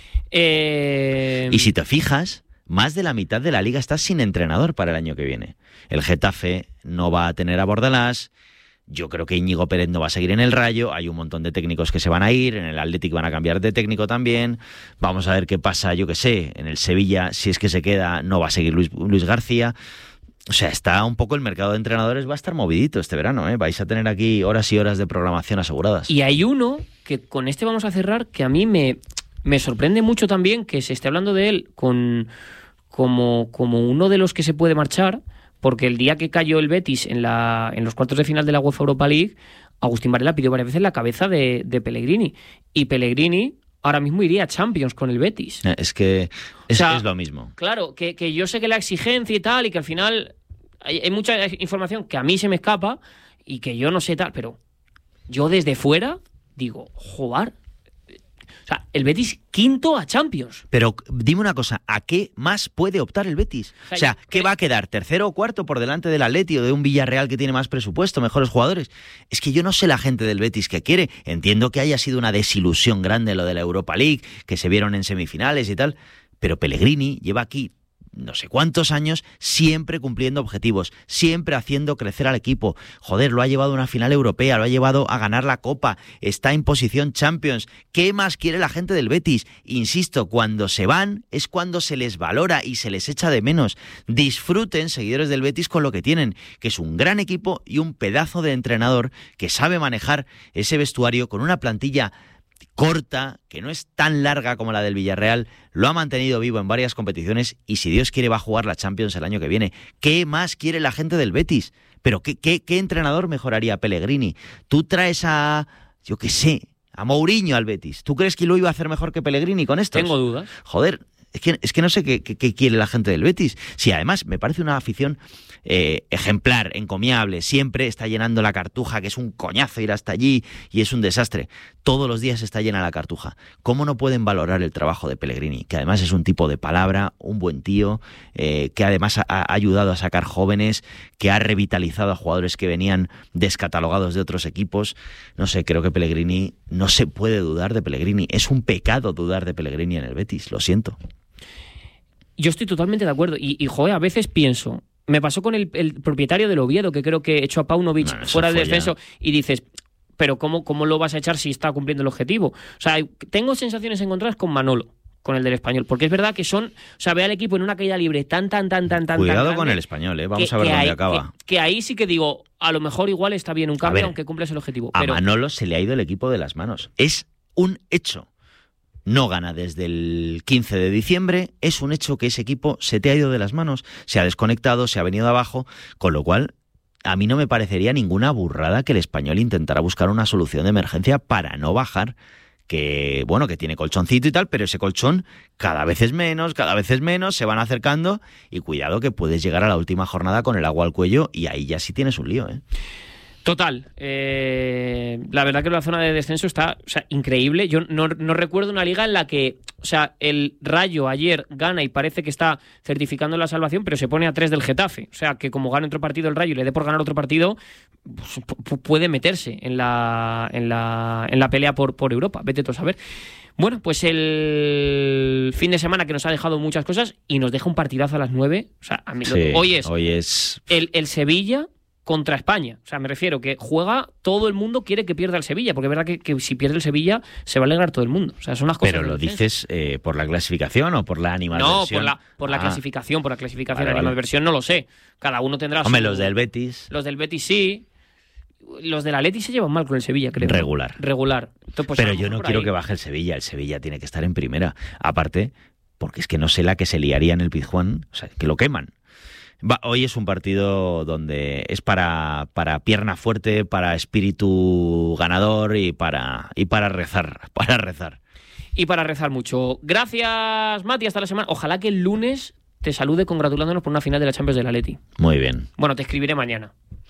Eh... Y si te fijas, más de la mitad de la Liga está sin entrenador para el año que viene. El Getafe no va a tener a Bordalás, yo creo que Íñigo Pérez no va a seguir en el Rayo, hay un montón de técnicos que se van a ir, en el Athletic van a cambiar de técnico también, vamos a ver qué pasa, yo qué sé, en el Sevilla, si es que se queda, no va a seguir Luis, Luis García. O sea, está un poco el mercado de entrenadores, va a estar movidito este verano, ¿eh? Vais a tener aquí horas y horas de programación aseguradas. Y hay uno que con este vamos a cerrar, que a mí me, me sorprende mucho también que se esté hablando de él con, como, como uno de los que se puede marchar, porque el día que cayó el Betis en, la, en los cuartos de final de la UEFA Europa League, Agustín Varela pidió varias veces la cabeza de, de Pellegrini. Y Pellegrini ahora mismo iría a Champions con el Betis. Es que es, o sea, es lo mismo. Claro, que, que yo sé que la exigencia y tal, y que al final hay, hay mucha información que a mí se me escapa y que yo no sé tal, pero yo desde fuera digo, joder, o sea, el Betis quinto a Champions. Pero dime una cosa, ¿a qué más puede optar el Betis? O sea, o sea ¿qué va a quedar? ¿Tercero o cuarto por delante del Atleti o de un Villarreal que tiene más presupuesto, mejores jugadores? Es que yo no sé la gente del Betis que quiere. Entiendo que haya sido una desilusión grande lo de la Europa League, que se vieron en semifinales y tal, pero Pellegrini lleva aquí no sé cuántos años, siempre cumpliendo objetivos, siempre haciendo crecer al equipo. Joder, lo ha llevado a una final europea, lo ha llevado a ganar la Copa, está en posición Champions. ¿Qué más quiere la gente del Betis? Insisto, cuando se van es cuando se les valora y se les echa de menos. Disfruten, seguidores del Betis, con lo que tienen, que es un gran equipo y un pedazo de entrenador que sabe manejar ese vestuario con una plantilla corta, que no es tan larga como la del Villarreal, lo ha mantenido vivo en varias competiciones y si Dios quiere va a jugar la Champions el año que viene. ¿Qué más quiere la gente del Betis? Pero ¿qué, qué, qué entrenador mejoraría a Pellegrini? Tú traes a, yo qué sé, a Mourinho al Betis. ¿Tú crees que lo iba a hacer mejor que Pellegrini con estos? Tengo dudas. Joder, es que, es que no sé qué, qué, qué quiere la gente del Betis. Sí, además me parece una afición eh, ejemplar, encomiable. Siempre está llenando la Cartuja, que es un coñazo ir hasta allí y es un desastre. Todos los días está llena la Cartuja. ¿Cómo no pueden valorar el trabajo de Pellegrini? Que además es un tipo de palabra, un buen tío, eh, que además ha, ha ayudado a sacar jóvenes, que ha revitalizado a jugadores que venían descatalogados de otros equipos. No sé, creo que Pellegrini, no se puede dudar de Pellegrini. Es un pecado dudar de Pellegrini en el Betis, lo siento. Yo estoy totalmente de acuerdo. Y, y joder, a veces pienso, me pasó con el, el propietario del Oviedo, que creo que echó a Paunovic no, fuera del descenso, ya. Y dices, pero ¿cómo, ¿cómo lo vas a echar si está cumpliendo el objetivo? O sea, tengo sensaciones encontradas con Manolo, con el del Español, porque es verdad que son, o sea, ve al equipo en una caída libre tan, tan, tan, tan, tan, Cuidado tan con el Español, ¿eh? Vamos que, a ver que dónde ahí, acaba. Que, que ahí sí que digo, a lo mejor igual está bien un cambio, ver, aunque cumples el objetivo. A pero... Manolo se le ha ido el equipo de las manos. Es un hecho. No gana desde el quince de diciembre, es un hecho que ese equipo se te ha ido de las manos, se ha desconectado, se ha venido abajo, con lo cual a mí no me parecería ninguna burrada que el Español intentara buscar una solución de emergencia para no bajar, que bueno, que tiene colchoncito y tal, pero ese colchón cada vez es menos, cada vez es menos, se van acercando y cuidado que puedes llegar a la última jornada con el agua al cuello y ahí ya sí tienes un lío, ¿eh? Total, eh, la verdad que la zona de descenso está, o sea, increíble. Yo no, no recuerdo una liga en la que, o sea, el Rayo ayer gana y parece que está certificando la salvación, pero se pone a tres del Getafe. O sea, que como gane otro partido el Rayo y le dé por ganar otro partido, pues, p- puede meterse en la, en la, en la pelea por, por Europa. Vete tú a saber. Bueno, pues el fin de semana que nos ha dejado muchas cosas y nos deja un partidazo a las nueve. O sea, a mí sí, lo, hoy es, hoy es... El, el Sevilla contra España. O sea, me refiero que juega, todo el mundo quiere que pierda el Sevilla, porque es verdad que, que si pierde el Sevilla se va a alegrar todo el mundo. O sea, son unas cosas. Pero lo dices eh, por la clasificación o por la animadversión. No, por la, por la ah. clasificación, por la clasificación. Vale, la animadversión vale. no lo sé. Cada uno tendrá Hombre, su... los del Betis. Los del Betis sí. Los del Atleti se llevan mal con el Sevilla, creo. Regular. Regular. Entonces, pues, pero yo no quiero ahí. que baje el Sevilla. El Sevilla tiene que estar en primera. Aparte, porque es que no sé la que se liaría en el Pizjuán. O sea, que lo queman. Va, hoy es un partido donde es para, para pierna fuerte, para espíritu ganador y para, y para rezar, para rezar. Y para rezar mucho. Gracias, Mati, hasta la semana. Ojalá que el lunes te salude congratulándonos por una final de la Champions del Atleti. Muy bien. Bueno, te escribiré mañana.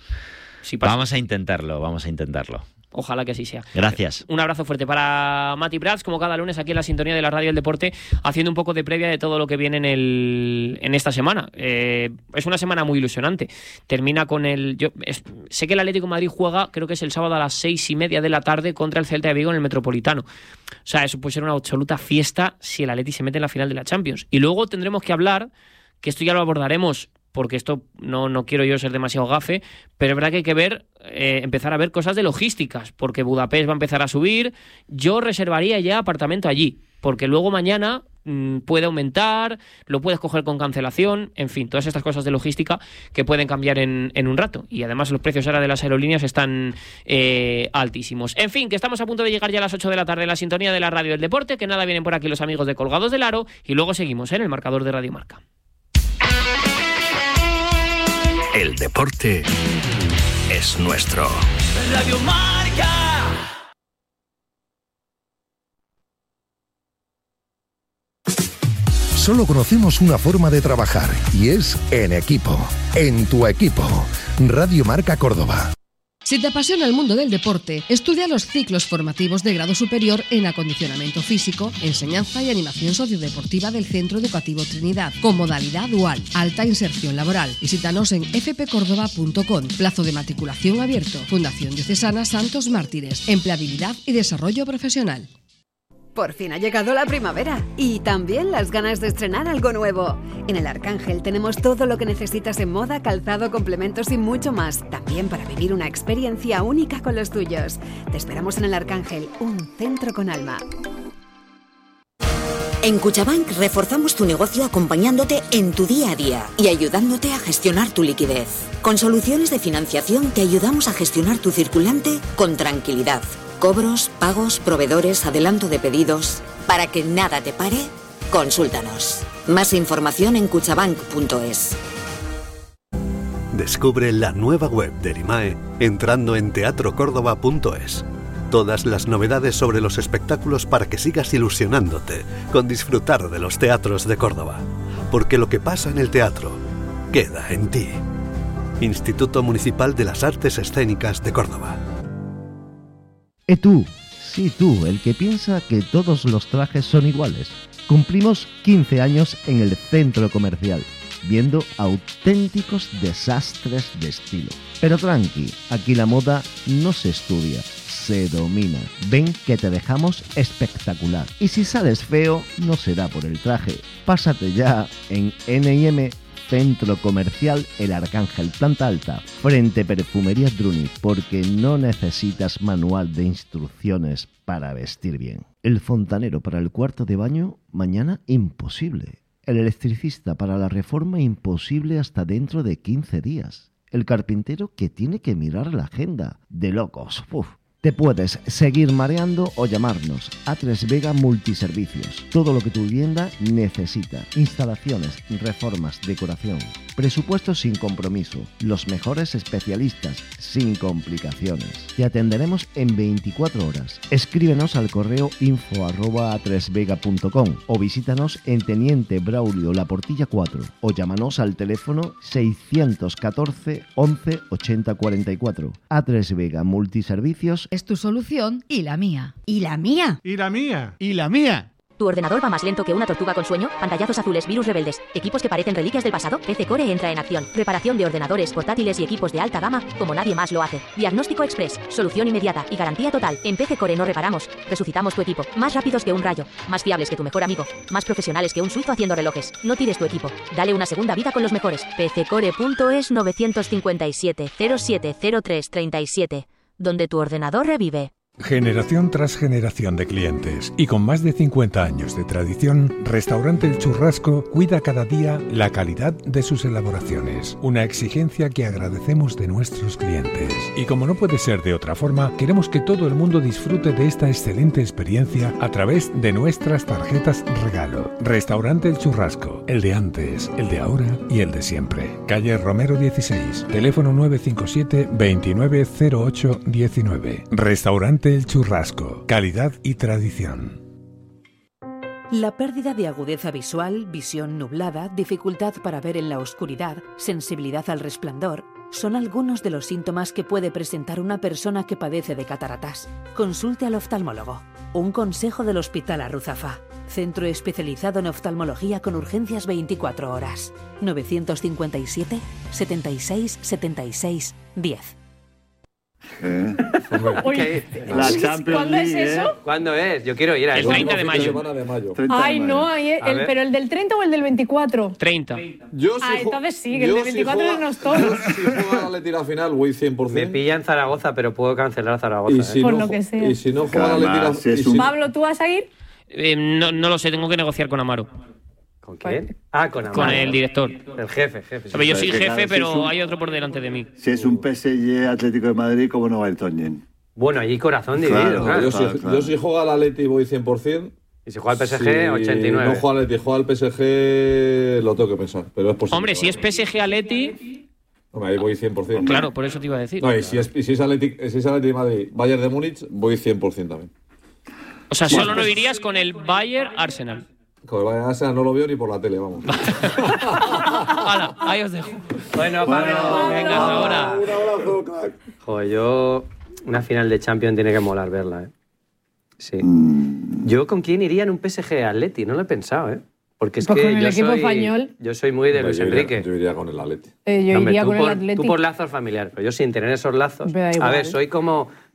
Si pasa. Vamos a intentarlo, vamos a intentarlo. Ojalá que así sea. Gracias. Un abrazo fuerte para Mati Prats, como cada lunes aquí en la sintonía de la Radio del Deporte, haciendo un poco de previa de todo lo que viene en el en esta semana. Eh, es una semana muy ilusionante. Termina con el... Yo es, sé que el Atlético de Madrid juega, creo que es el sábado a las seis y media de la tarde contra el Celta de Vigo en el Metropolitano. O sea, eso puede ser una absoluta fiesta si el Atleti se mete en la final de la Champions. Y luego tendremos que hablar, que esto ya lo abordaremos, porque esto no, no quiero yo ser demasiado gafe, pero es verdad que hay que ver, eh, empezar a ver cosas de logísticas, porque Budapest va a empezar a subir. Yo reservaría ya apartamento allí, porque luego mañana mmm, puede aumentar, lo puedes coger con cancelación, en fin, todas estas cosas de logística que pueden cambiar en, en un rato. Y además los precios ahora de las aerolíneas están eh, altísimos. En fin, que estamos a punto de llegar ya a las ocho de la tarde en la sintonía de la Radio del Deporte, que nada, vienen por aquí los amigos de Colgados del Aro, y luego seguimos en el marcador de Radio Marca. El deporte es nuestro. Radio Marca. Solo conocemos una forma de trabajar y es en equipo. En tu equipo. Radio Marca Córdoba. Si te apasiona el mundo del deporte, estudia los ciclos formativos de grado superior en acondicionamiento físico, enseñanza y animación sociodeportiva del Centro Educativo Trinidad, con modalidad dual, alta inserción laboral. Visítanos en f p córdoba punto com, plazo de matriculación abierto, Fundación Diocesana Santos Mártires, empleabilidad y desarrollo profesional. Por fin ha llegado la primavera y también las ganas de estrenar algo nuevo. En el Arcángel tenemos todo lo que necesitas en moda, calzado, complementos y mucho más. También para vivir una experiencia única con los tuyos. Te esperamos en el Arcángel, un centro con alma. En Cuchabank reforzamos tu negocio acompañándote en tu día a día y ayudándote a gestionar tu liquidez. Con soluciones de financiación te ayudamos a gestionar tu circulante con tranquilidad. Cobros, pagos, proveedores, adelanto de pedidos. Para que nada te pare, consúltanos. Más información en cuchabank punto es. Descubre la nueva web de Erimae entrando en teatro córdoba punto es. Todas las novedades sobre los espectáculos para que sigas ilusionándote con disfrutar de los teatros de Córdoba. Porque lo que pasa en el teatro queda en ti. Instituto Municipal de las Artes Escénicas de Córdoba. ¿Eh tú? Sí, tú, el que piensa que todos los trajes son iguales. Cumplimos quince años en el centro comercial, viendo auténticos desastres de estilo. Pero tranqui, aquí la moda no se estudia, se domina. Ven que te dejamos espectacular. Y si sales feo, no será por el traje. Pásate ya en ene y eme Centro Comercial El Arcángel, planta alta, frente Perfumería Druni, porque no necesitas manual de instrucciones para vestir bien. El fontanero para el cuarto de baño, mañana imposible. El electricista para la reforma, imposible hasta dentro de quince días. El carpintero que tiene que mirar la agenda. De locos. Uf. Te puedes seguir mareando o llamarnos. A tres Vega Multiservicios. Todo lo que tu vivienda necesita. Instalaciones, reformas, decoración. Presupuestos sin compromiso. Los mejores especialistas, sin complicaciones. Te atenderemos en veinticuatro horas. Escríbenos al correo info arroba a tres vega punto com o visítanos en Teniente Braulio La Portilla cuatro o llámanos al teléfono seiscientos catorce once ochenta cuarenta y cuatro. A tres Vega Multiservicios es tu solución y la mía. ¿Y la mía? ¿Y la mía? ¿Y la mía? ¿Tu ordenador va más lento que una tortuga con sueño? ¿Pantallazos azules, virus rebeldes, equipos que parecen reliquias del pasado? P C Core entra en acción. Reparación de ordenadores, portátiles y equipos de alta gama como nadie más lo hace. Diagnóstico express, solución inmediata y garantía total. En P C Core no reparamos, resucitamos tu equipo. Más rápidos que un rayo, más fiables que tu mejor amigo, más profesionales que un suizo haciendo relojes. No tires tu equipo, dale una segunda vida con los mejores. P C Core punto es nueve cinco siete cero siete cero tres tres siete, donde tu ordenador revive. Generación tras generación de clientes y con más de cincuenta años de tradición, Restaurante El Churrasco cuida cada día la calidad de sus elaboraciones, una exigencia que agradecemos de nuestros clientes. Y como no puede ser de otra forma, queremos que todo el mundo disfrute de esta excelente experiencia a través de nuestras tarjetas regalo. Restaurante El Churrasco, el de antes, el de ahora y el de siempre. Calle Romero dieciséis, teléfono nueve cinco siete veintinueve cero ocho diecinueve. Restaurante El Churrasco, calidad y tradición. La pérdida de agudeza visual, visión nublada, dificultad para ver en la oscuridad, sensibilidad al resplandor, son algunos de los síntomas que puede presentar una persona que padece de cataratas. Consulte al oftalmólogo. Un consejo del Hospital Arruzafa. Centro especializado en oftalmología con urgencias veinticuatro horas. nueve cinco siete, setenta y seis, setenta y seis, diez. ¿Eh? Oye, la Champions ¿cuándo es League, eso? ¿eh? ¿Cuándo es? Yo quiero ir a El eso. treinta de mayo. Ay, no, ahí es- A el- ver. pero el del treinta o el del veinticuatro. treinta. Yo Ah, si ju- entonces sí, que el yo de si veinticuatro juega- no es todo. yo si juega la Atleti la final, voy cien por Me ciento. pilla en Zaragoza, pero puedo cancelar Zaragoza. Y si Por no lo ju- que sea. y si no juega la Atleti la Además, si es y si- un- Pablo, ¿tú vas a ir? Eh, no, no lo sé, tengo que negociar con Amaro. ¿Con quién? Ah, con Amaro. Con el director. El jefe, jefe. Sabe, yo soy Claro, jefe, si pero es un- hay otro por delante de mí. Si es un P S G Atlético de Madrid, ¿cómo no va el Toñen? Bueno, allí corazón Claro, dividido. No, claro. yo, si, claro, claro. yo si juega la Atleti voy cien por ciento. Y si juega el P S G, ochenta y nueve. No juega el Atleti, juega el P S G, lo tengo que pensar, pero es posible. Hombre, si es P S G Atleti, Hombre, ahí voy cien por ciento. claro, por eso te iba a decir. No, y si es, y si es Atleti, si es Atleti de Madrid, Bayern de Múnich, voy cien por ciento también. O sea, solo no irías con el Bayern Arsenal. Con el Bayern Arsenal no lo veo ni por la tele, vamos. Hala, ahí os dejo. Bueno, Pablo, venga, ahora. Un abrazo, crack. Joder, yo. Una final de Champions tiene que molar verla, ¿eh? Sí. Mm. Yo con quién iría en un P S G Atleti, no lo he pensado, ¿eh? Porque es Pues que con el yo equipo soy, español. Yo soy muy de Hombre, Luis yo iría- Enrique. Yo iría con el Atleti. Eh, yo Hombre, iría tú con por, el Atleti. Tú por lazos familiares, pero yo sin tener esos lazos. Me da A igual. ver, soy como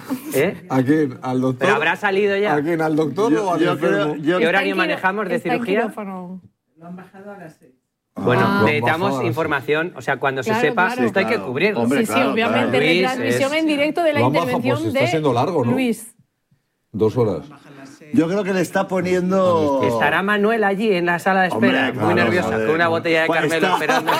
¿Eh? ¿A quién? ¿Al doctor? ¿Pero habrá salido ya? ¿A quién? ¿Al doctor Yo- o al yo enfermo? creo- yo- ¿Qué Está horario en manejamos de Está en cirugía? quirófano. Bueno, Ah, necesitamos bajadas. información, o sea, cuando Claro, se sepa, claro. esto hay que Claro. cubrirlo. Hombre, Sí, sí, claro, obviamente. claro. Luis, Retransmisión es- en directo de la Lo han bajado, intervención pues está de siendo largo, ¿no? Luis. Dos horas. Yo creo que le está poniendo... Estará Manuel allí en la sala de espera, Hombre, claro, muy nerviosa, joder. con una botella de Pues Carmelo está- esperando.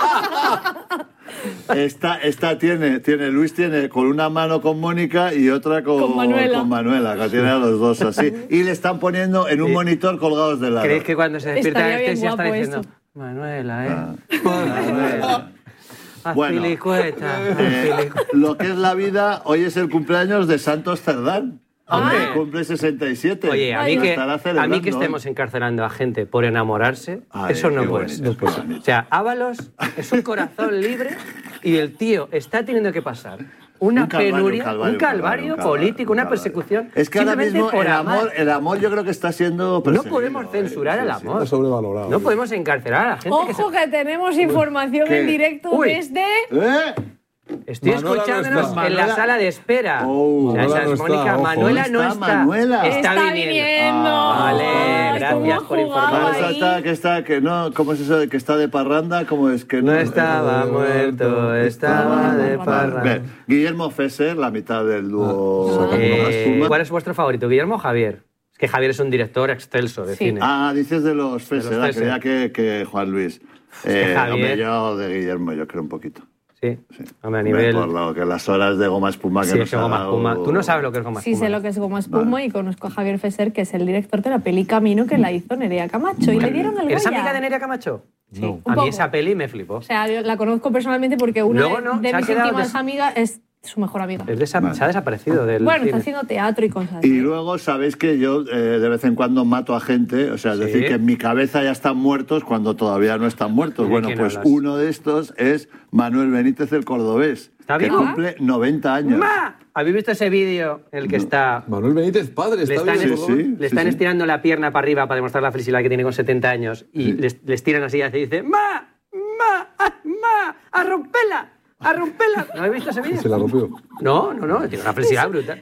Esta, esta tiene, tiene, Luis tiene con una mano con Mónica y otra con, Con Manuela. con Manuela, que tiene a los dos así. Y le están poniendo en un monitor colgados de lado. ¿Creéis que cuando se despierta Estaría este bien ya está guapo diciendo eso. Manuela, eh? Ah. Manuela. Haz Bueno. pilicueta, haz Eh, pilicueta. lo que es la vida, hoy es el cumpleaños de Santos Cerdán. Hombre. Que cumple sesenta y siete. Oye, a mí, Lo que, estará a mí celebrando que estemos hoy. encarcelando a gente por enamorarse, Ay, eso no qué puede bonito, ser. qué bonito. O sea, Ábalos es un corazón libre y el tío está teniendo que pasar una Un calvario, penuria, un calvario, un calvario, un calvario, un calvario, político, un una calvario. persecución. Es que ahora simplemente mismo por el amor, amar. el amor yo creo que está siendo No perseguido. podemos censurar el amor. Está sobrevalorado. No podemos encarcelar a la gente que se... Ojo que tenemos información ¿Qué? en directo Uy. desde... ¿Eh? Estoy Manuela no escuchándonos está. en la Manuela- sala de espera. Oh. O sea, Manuela esa no es está, Mónica. ojo. Manuela no Está está. Manuela. Está, Está viniendo. viniendo. Vale, Ay, gracias cómo por ha jugado informar. Esa ahí. está, que está, que no, ¿cómo es eso de que está de parranda? ¿Cómo es que no? No estaba muerto, estaba de parra. Bien, Guillermo Fesser, la mitad del dúo. Eh, Espuma. ¿Cuál es vuestro favorito, Guillermo o Javier? Es que Javier es un director excelso de Sí. cine. Ah, dices de los Fesser, los ah, Fesser. creía que, que Juan Luis. que Eh, Javier- hombre, yo de Guillermo, yo creo un poquito. Sí, Sí. hombre, a Hombre, nivel... por lo que las horas de goma espuma que Sí, nos es que ha goma dado- espuma. Tú no sabes lo que es goma Sí, espuma. sé lo que es Goma Espuma y conozco a Javier Fesser, que es el director de la peli Camino que la hizo Nerea Camacho. Y le dieron el ¿Eres Goya. amiga de Nerea Camacho? Sí, No. un A mí poco. esa peli me flipó. O sea, yo la conozco personalmente porque una Luego de- no, de se ha mis quedado íntimas des- amigas es su mejor amiga. Es desa- Vale. Se ha desaparecido del Bueno, cine. está haciendo teatro y cosas. Y luego sabéis que yo eh, de vez en cuando mato a gente, o sea, es Sí. decir, que en mi cabeza ya están muertos cuando todavía no están muertos. ¿De Bueno, quién pues hablas? uno de estos es Manuel Benítez el Cordobés, ¿Está que vivo? cumple noventa años. ¡Ma! ¿Habéis visto ese vídeo en el que está... Manuel Benítez, padre, Le está están, bien. Sí, Cordobés. sí. le están estirando la pierna para arriba para demostrar la felicidad que tiene con setenta años y Sí. les, les tiran así y hace- y dice ¡Ma! ¡Ma! ¡Ah, ¡Ma! ¡A romperla! ¡A romperla! ¿No habéis visto ese vídeo? Se la rompió. No, no, no, tiene una felicidad brutal.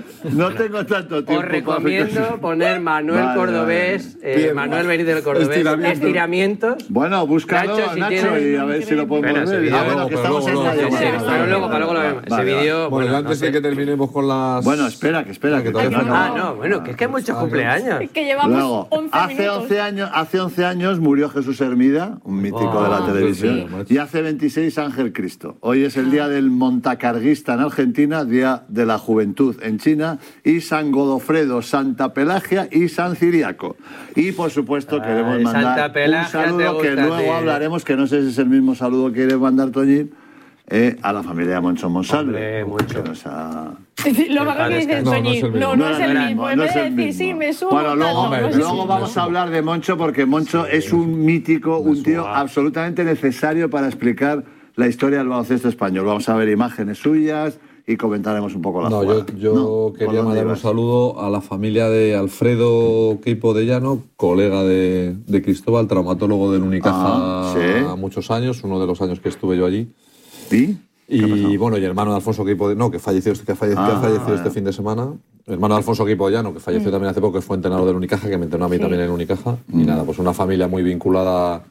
No tengo tanto tiempo. Os recomiendo para- poner Manuel Vale, Cordobés, vale. eh, Piernas. Manuel Benítez del Cordobés, Estiramiento. estiramientos. Bueno, búscalo, Nacho, Nacho, si tienes- y a ver si lo podemos Bueno, ese ver. vídeo- Ah, bueno, luego, que pero estamos luego en no, radio. sí, sí, Sí, sí, pero sí, luego, sí, para luego lo vemos. Ese Vale, vídeo... Bueno, bueno, yo no antes sé. de que terminemos con las... Bueno, espera, que espera, que todavía no Ah, acabamos. no, bueno, que es que hay muchos cumpleaños. Que llevamos Luego, once hace minutos. once años, hace once años murió Jesús Hermida, un mítico Oh, de la televisión, sí. y hace veintiséis Ángel Cristo. Hoy es el día del montacarguista en Argentina, día de la juventud en China, y San Godofredo, Santa Pelagia y San Ciriaco. Y por supuesto queremos Ay, mandar Santa un Pelagia, te saludo que gusta, luego tío. hablaremos, que no sé si es el mismo saludo que quiere mandar Toñín, eh, a la familia de Moncho Hombre, Monsalve. Moncho. que nos ha- Lo malo que dices, No, no es Toñi, el mismo. no, no es el era mismo. En no vez es de el decir, mismo. sí, me subo. Bueno, tal, luego, no, no es el luego mismo. vamos a hablar de Moncho porque Moncho es un mítico, un tío absolutamente necesario para explicar la historia del baloncesto español. Vamos a ver imágenes suyas y comentaremos un poco la No, jugada. yo, yo No, ¿por quería dónde mandar un ibas? saludo a la familia de Alfredo Queipo de Llano, colega de, de Cristóbal, traumatólogo del Unicaja Ah, sí. a muchos años, uno de los años que estuve yo allí. ¿Y? Y bueno, y hermano de Alfonso Queipo de no, que falleció, que falleció, que Ah, falleció este vale. fin de semana. Hermano de Alfonso Queipo de Llano, que falleció Mm. también hace poco, que fue entrenador del Unicaja, que me entrenó a mí Sí. también en Unicaja. Mm. Y nada, pues una familia muy vinculada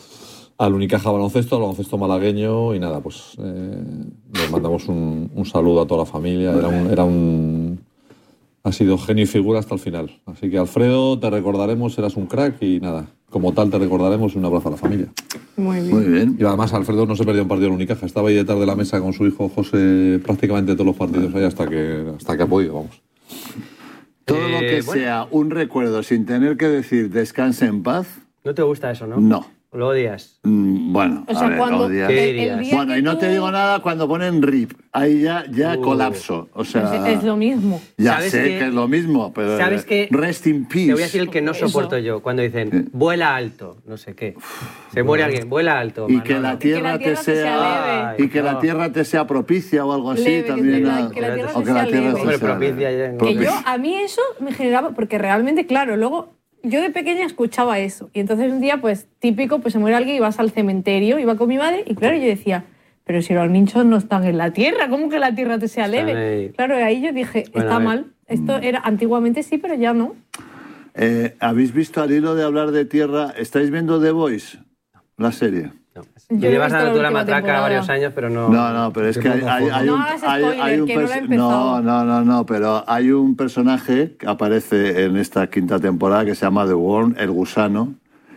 al Unicaja baloncesto, al baloncesto malagueño. Y nada, pues eh, les mandamos un, un saludo a toda la familia. Era un, era un. Ha sido genio y figura hasta el final. Así que Alfredo, te recordaremos, eras un crack y nada, como tal te recordaremos y un abrazo a la familia. Muy bien. Muy bien. Y además Alfredo no se perdió un partido en Unicaja, estaba ahí detrás de la mesa con su hijo José prácticamente todos los partidos ahí hasta que, hasta que ha podido, vamos. Todo lo Eh, que bueno. sea un recuerdo sin tener que decir descanse en paz, ¿No te gusta eso, no? no. Lo odias. Mm, Bueno, O sea, a ver, cuando odias. ¿Qué el, el dirías? día Bueno, que y no tú- te digo nada cuando ponen R I P. Ahí ya, ya Uh. colapso. O sea, Es, es lo mismo. ya ¿Sabes sé qué? que es lo mismo, pero ¿Sabes qué? rest in peace. Te voy a decir el que no Eso. soporto yo, cuando dicen, Sí. vuela alto, no sé qué. Se muere alguien, vuela alto. y Manolo. que la tierra, la tierra te te sea sea leve. y que la No. tiera te sea propicia o algo así Leve, que también. la- ah, que la tierra o te que la sea tierra leve. te Hombre, sea propicia leve. ya, ¿no? Que Propicia. yo, a mí eso me generaba, porque realmente, claro, luego yo de pequeña escuchaba eso. Y entonces un día, pues típico, pues se muere alguien y vas al cementerio, iba con mi madre, y claro, yo decía, pero si los nichos no están en la tierra, ¿cómo que la tierra te sea Están leve? ahí. Claro, y ahí yo dije, Bueno, a está ver. mal. Esto era antiguamente sí, pero ya no. Eh, ¿Habéis visto al hilo de hablar de tierra? ¿Estáis viendo The Voice? La serie. Tú Yo he llevas visto a la la altura última matraca temporada. varios años, pero no... No, no, pero es que hay, hay, hay No un, hagas hay, spoiler, hay un que no lo he pers- empezado. no, no, no, no, pero hay un personaje que aparece en esta quinta temporada que se llama The Worm, el gusano,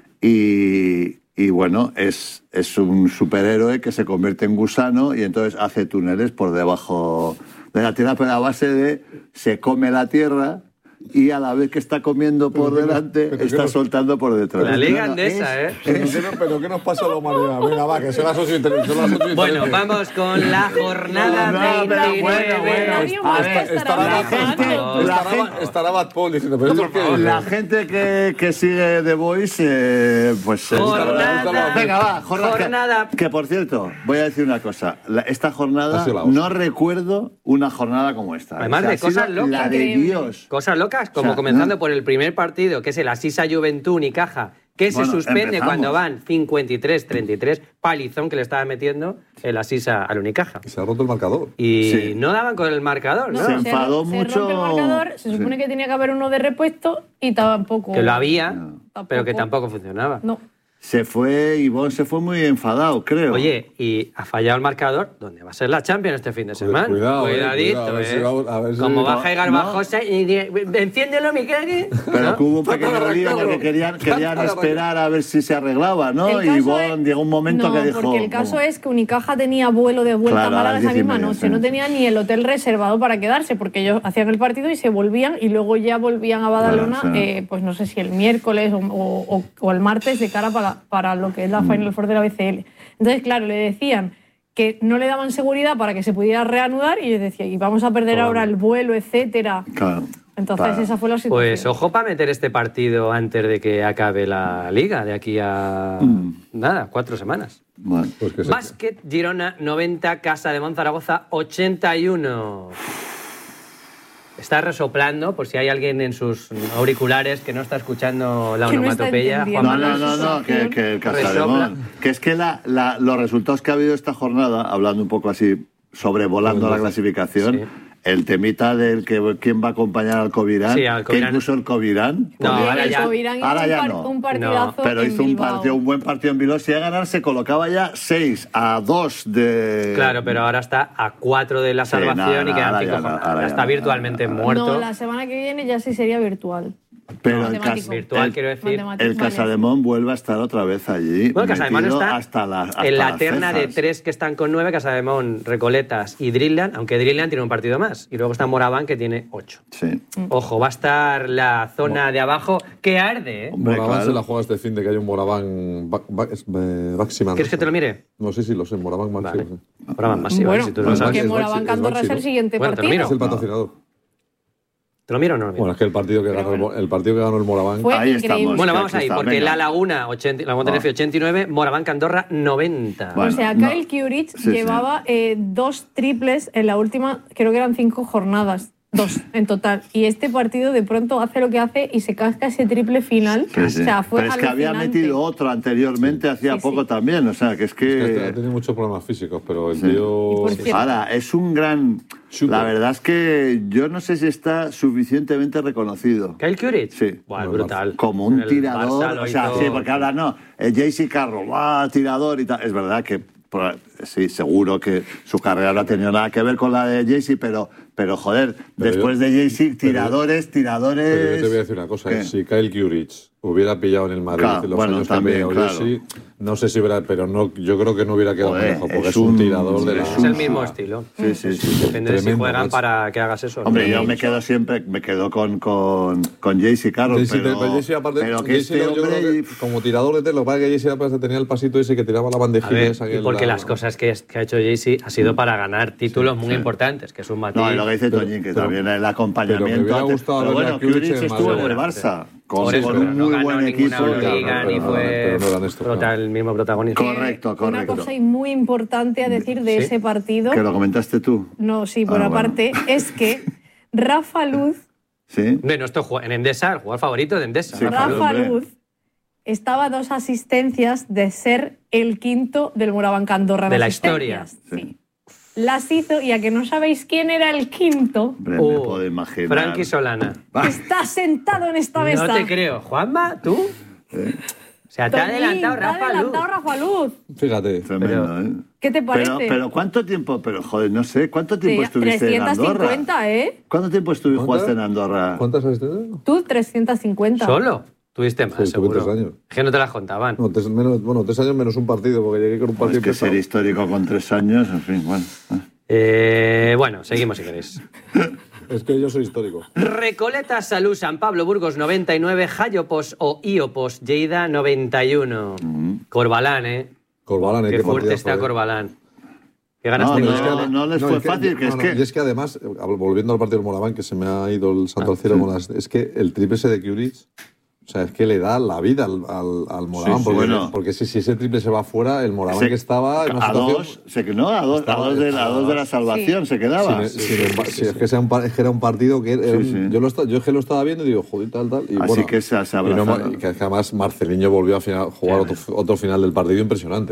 y, y bueno, es, es un superhéroe que se convierte en gusano y entonces hace túneles por debajo de la tierra, pero a base de se come la tierra y a la vez que está comiendo por Pero que no- delante, pero que está no- soltando por detrás. La liga No, no, andesa, ¿eh? ¿Pero qué, no- pero qué nos pasa a la humanidad? Venga, va, que son las ocho y tres, son las ocho y Bueno, trece. vamos con la jornada No, no, pero veintinueve. bueno, bueno, a ver, Estará la Bad- gente- favor. la estará gente- Bad- estará Bad Paul diciendo, pero ¿esto qué es? La gente que, que sigue The Voice, eh, pues... eh, Jornada. Venga, va, jornada. que- Jornada. Que, por cierto, voy a decir una cosa. La- esta jornada, Ha sido la hostia. no recuerdo una jornada como esta. Además O sea, de ha sido cosas locas. La de Increíble. Dios. Cosas locas, como O sea, comenzando no- por el primer partido, que es el Asisa Juventud Unicaja, que Bueno, se suspende empezamos. cuando van cincuenta y tres treinta y tres, palizón que le estaba metiendo el Asisa al Unicaja. Se ha roto el marcador. Y Sí. no daban con el marcador, ¿no? Se enfadó se mucho. rompe el marcador, se supone Sí. que tenía que haber uno de repuesto y tampoco. Que lo había, Tampoco. pero que tampoco funcionaba. No. Se fue, Ivonne se fue muy enfadado, creo. Oye, y ha fallado el marcador, ¿dónde va a ser la Champions este fin de semana? Cuidado, eh, Cuidadito, cuidado, a ver si ¿eh? va- a ver si- Como No, baja y Garbajosa y dice, enciéndelo, Miguel. Pero que hubo un pequeño Trata de lío arrancarlo. porque querían, Trata querían de esperar a ver si se arreglaba, ¿no? El Y caso Ivonne es- llegó un momento no, que dijo... porque el caso "Oh". es que Unicaja tenía vuelo de vuelta Claro, a a Málaga las esa diez y misma media, noche. sí. No tenía ni el hotel reservado para quedarse, porque ellos hacían el partido y se volvían, y luego ya volvían a Badalona, Claro, sí. eh, pues no sé si el miércoles o, o- o- o el martes, de cara para, para lo que es la Final Four de la B C L. Entonces, claro, le decían que no le daban seguridad para que se pudiera reanudar, y yo decía, y vamos a perder Joder. ahora el vuelo, etcétera. Claro. Entonces, Claro. esa fue la situación. Pues ojo para meter este partido antes de que acabe la liga, de aquí a nada, cuatro semanas. Bueno, Pues que se- Básquet Girona noventa, Casa de Monzaragoza ochenta y uno. Está resoplando, por si hay alguien en sus auriculares que no está escuchando la Que no está onomatopeya. entendiendo. No, Juan no, Manuel. no, no, que, que el Resopla. Casademón. Que es que la, la- los resultados que ha habido esta jornada, hablando un poco así, sobrevolando la clasificación, Sí. el temita del que quién va a acompañar al Covirán, Sí, al que Covirán. incluso el Covirán... No, porque- ahora el ya- Covirán hizo ahora un, ya par- no. un partidazo pero en hizo un, Bilbao. partido, un buen partido en Bilbao. Si llega a ganar, se colocaba ya seis a dos de... Claro, pero ahora está a cuatro de la Sí, salvación nada, y quedan ahora cinco ya no, jornadas. ahora Ya ya está no, virtualmente ahora ya no. muerto. No, la semana que viene ya sí sería virtual. Pero el, Matemático. Cas- Virtual, el- quiero decir. Matemático. el Casademón vuelve a estar otra vez allí. Bueno, Casademón metido está hasta la, hasta en la las terna de cejas. tres que están con nueve, Casademón, Recoletas y Drillland, aunque Drillland tiene un partido más. Y luego está Moraván, que tiene ocho. Sí. Ojo, va a estar la zona de abajo que arde, ¿eh? Hombre, Moraván claro. se la juega este fin de que hay un Moraván ba- ba- es- eh, Baxi ¿Quieres que te lo mire? No sé si lo sé, Moraván Maxi. Vale. no sé. Moraván más, sí, Bueno, vale, si tú lo pues sabes. que es Moraván Baxi- Candorra es es el Baxi, ¿no? siguiente Bueno, te lo partido. miro. Es el patrocinador. ¿Te lo miro o no lo miro? Bueno, es que el partido que ganó el, Mo- el partido que ganó el Moraván. Fue Ahí increíble. estamos. Bueno, que vamos aquí ahí, está, porque venga. La Laguna, ochenta, la Montenefi ochenta y nueve, Moraván Candorra noventa. Bueno, o sea, no. Kyle Kuric Sí, sí. llevaba eh, dos triples en la última, creo que eran cinco jornadas. Dos en total. Y este partido de pronto hace lo que hace y se casca ese triple final. Sí, sí. O sea, fue Pero es que había alucinante. metido otro anteriormente, hacía Sí, poco sí. también. O sea, que es Es que este ha que... tenido muchos problemas físicos, pero el Sí. Oh, Y por tío. cierto- Ahora, es un gran... Chulo. La verdad es que yo no sé si está suficientemente reconocido. Kyle Kuric. Sí. Buah, Bueno, brutal. Como un El tirador. Barça lo O sea, hizo- sí, porque ahora no. Eh, J C Carroll, ¡ah, tirador y tal! Es verdad que, por- sí, seguro que su carrera no ha tenido nada que ver con la de J C, pero, pero joder, Pero después yo- de J C, pero yo- tiradores, tiradores. Pero yo te voy a decir una cosa, ¿Qué? si Kyle Kuric hubiera pillado en el Madrid Claro, los bueno, años también, que ha claro. pillado Jesse, no sé si hubiera, pero no, yo creo que no hubiera quedado Joder, lejos, porque es es un un- tirador de la... Es el mismo estilo. Sí, sí, sí. Depende de si Tremendo, juegan macho. para que hagas eso. Hombre, ¿no? yo me quedo siempre, me quedo con, con, con J C Carroll, Jesse, pero, pero Jesse, aparte, pero que Jesse, este yo creo hombre... que como tirador de telo, lo que pasa es que Jesse aparte tenía el pasito ese que tiraba la A bandejilla ver, esa que y porque la- las cosas que, que ha hecho Jaycee ha sido para ganar títulos muy importantes, que es un matiz. No, y lo que dice Pero- Toñín, que pero- también el pero me acompañamiento... hubiera antes- gustado pero ver bueno, a Kuric Kuric en estuvo en el Madrid. Barça, Por con, eso, con pero un no muy ganó buen ninguna equipo. Euroliga, claro, ni no, fue pero no eran estos, prota- claro. el mismo protagonista. Correcto, Una correcto. cosa muy importante a decir de Sí. ese partido, Que lo comentaste tú. no, sí, por Ah, aparte, es que Rafa Luz, Sí. De nuestro ju- en Endesa, el jugador favorito de Endesa. Sí, Rafa Luz. Rafa hombre. Luz estaba a dos asistencias de ser el quinto del Moraván Candorra en De la asistencias. historia. Sí. Las hizo, y a que no sabéis quién era el quinto, Hombre, me Uh, puedo imaginar. Frankie Solana. Va. está sentado en esta mesa. No te creo. ¿Juanma? ¿Tú? O sea, te ha Tonín, adelantado te ha Rafa adelantado Luz. Rafa Luz. Fíjate. Tremendo, ¿eh? ¿Qué te parece? Pero, pero ¿cuánto tiempo? Pero, joder, no sé, ¿cuánto tiempo Sí, estuviste en Andorra? trescientos cincuenta, ¿eh? ¿Cuánto tiempo estuviste jugaste en Andorra? ¿Cuántas has tenido? Tú, trescientos cincuenta. ¿Solo? Tuviste más, Sí, tuve seguro. tres años. Es que no te las contaban. No, tres, menos, bueno, tres años menos un partido, porque llegué con un partido Es que pesado. ser histórico con tres años, en fin, bueno. Eh, bueno, seguimos si queréis. Es que yo soy histórico. Recoleta, Salud, San Pablo, Burgos noventa y nueve, Jayopos o Iopos, Lleida noventa y uno. Corbalán, ¿eh? Corbalán, ¿eh? Qué Qué fuerte partidazo, está ¿eh? Corbalán. Qué ganas No, tengo no, de no, verle. no les fue es que- fácil, que no, es no, que... Y es que además, eh, volviendo al partido del Moraván, que se me ha ido el santo al cielo con las... Es que el triple ese de Kuric, o sea, es que le da la vida al, al, al Moraván, Sí, sí, porque, bueno. porque si, si ese triple se va fuera, el Moraván Se- que estaba en una a situación... dos, se, no, a dos, a Estaba- dos, de, a estaba- dos de la salvación se quedaba. Sin- sin emba- si es, que sea un, par- es que era un partido que... Era un- Sí, sí. Yo, lo esta- yo es que lo estaba viendo y digo, joder, tal, tal. Y Así bueno, que se, se y no ma- abrazaron. y que además Marceliño volvió a final- jugar otro, otro final del partido impresionante.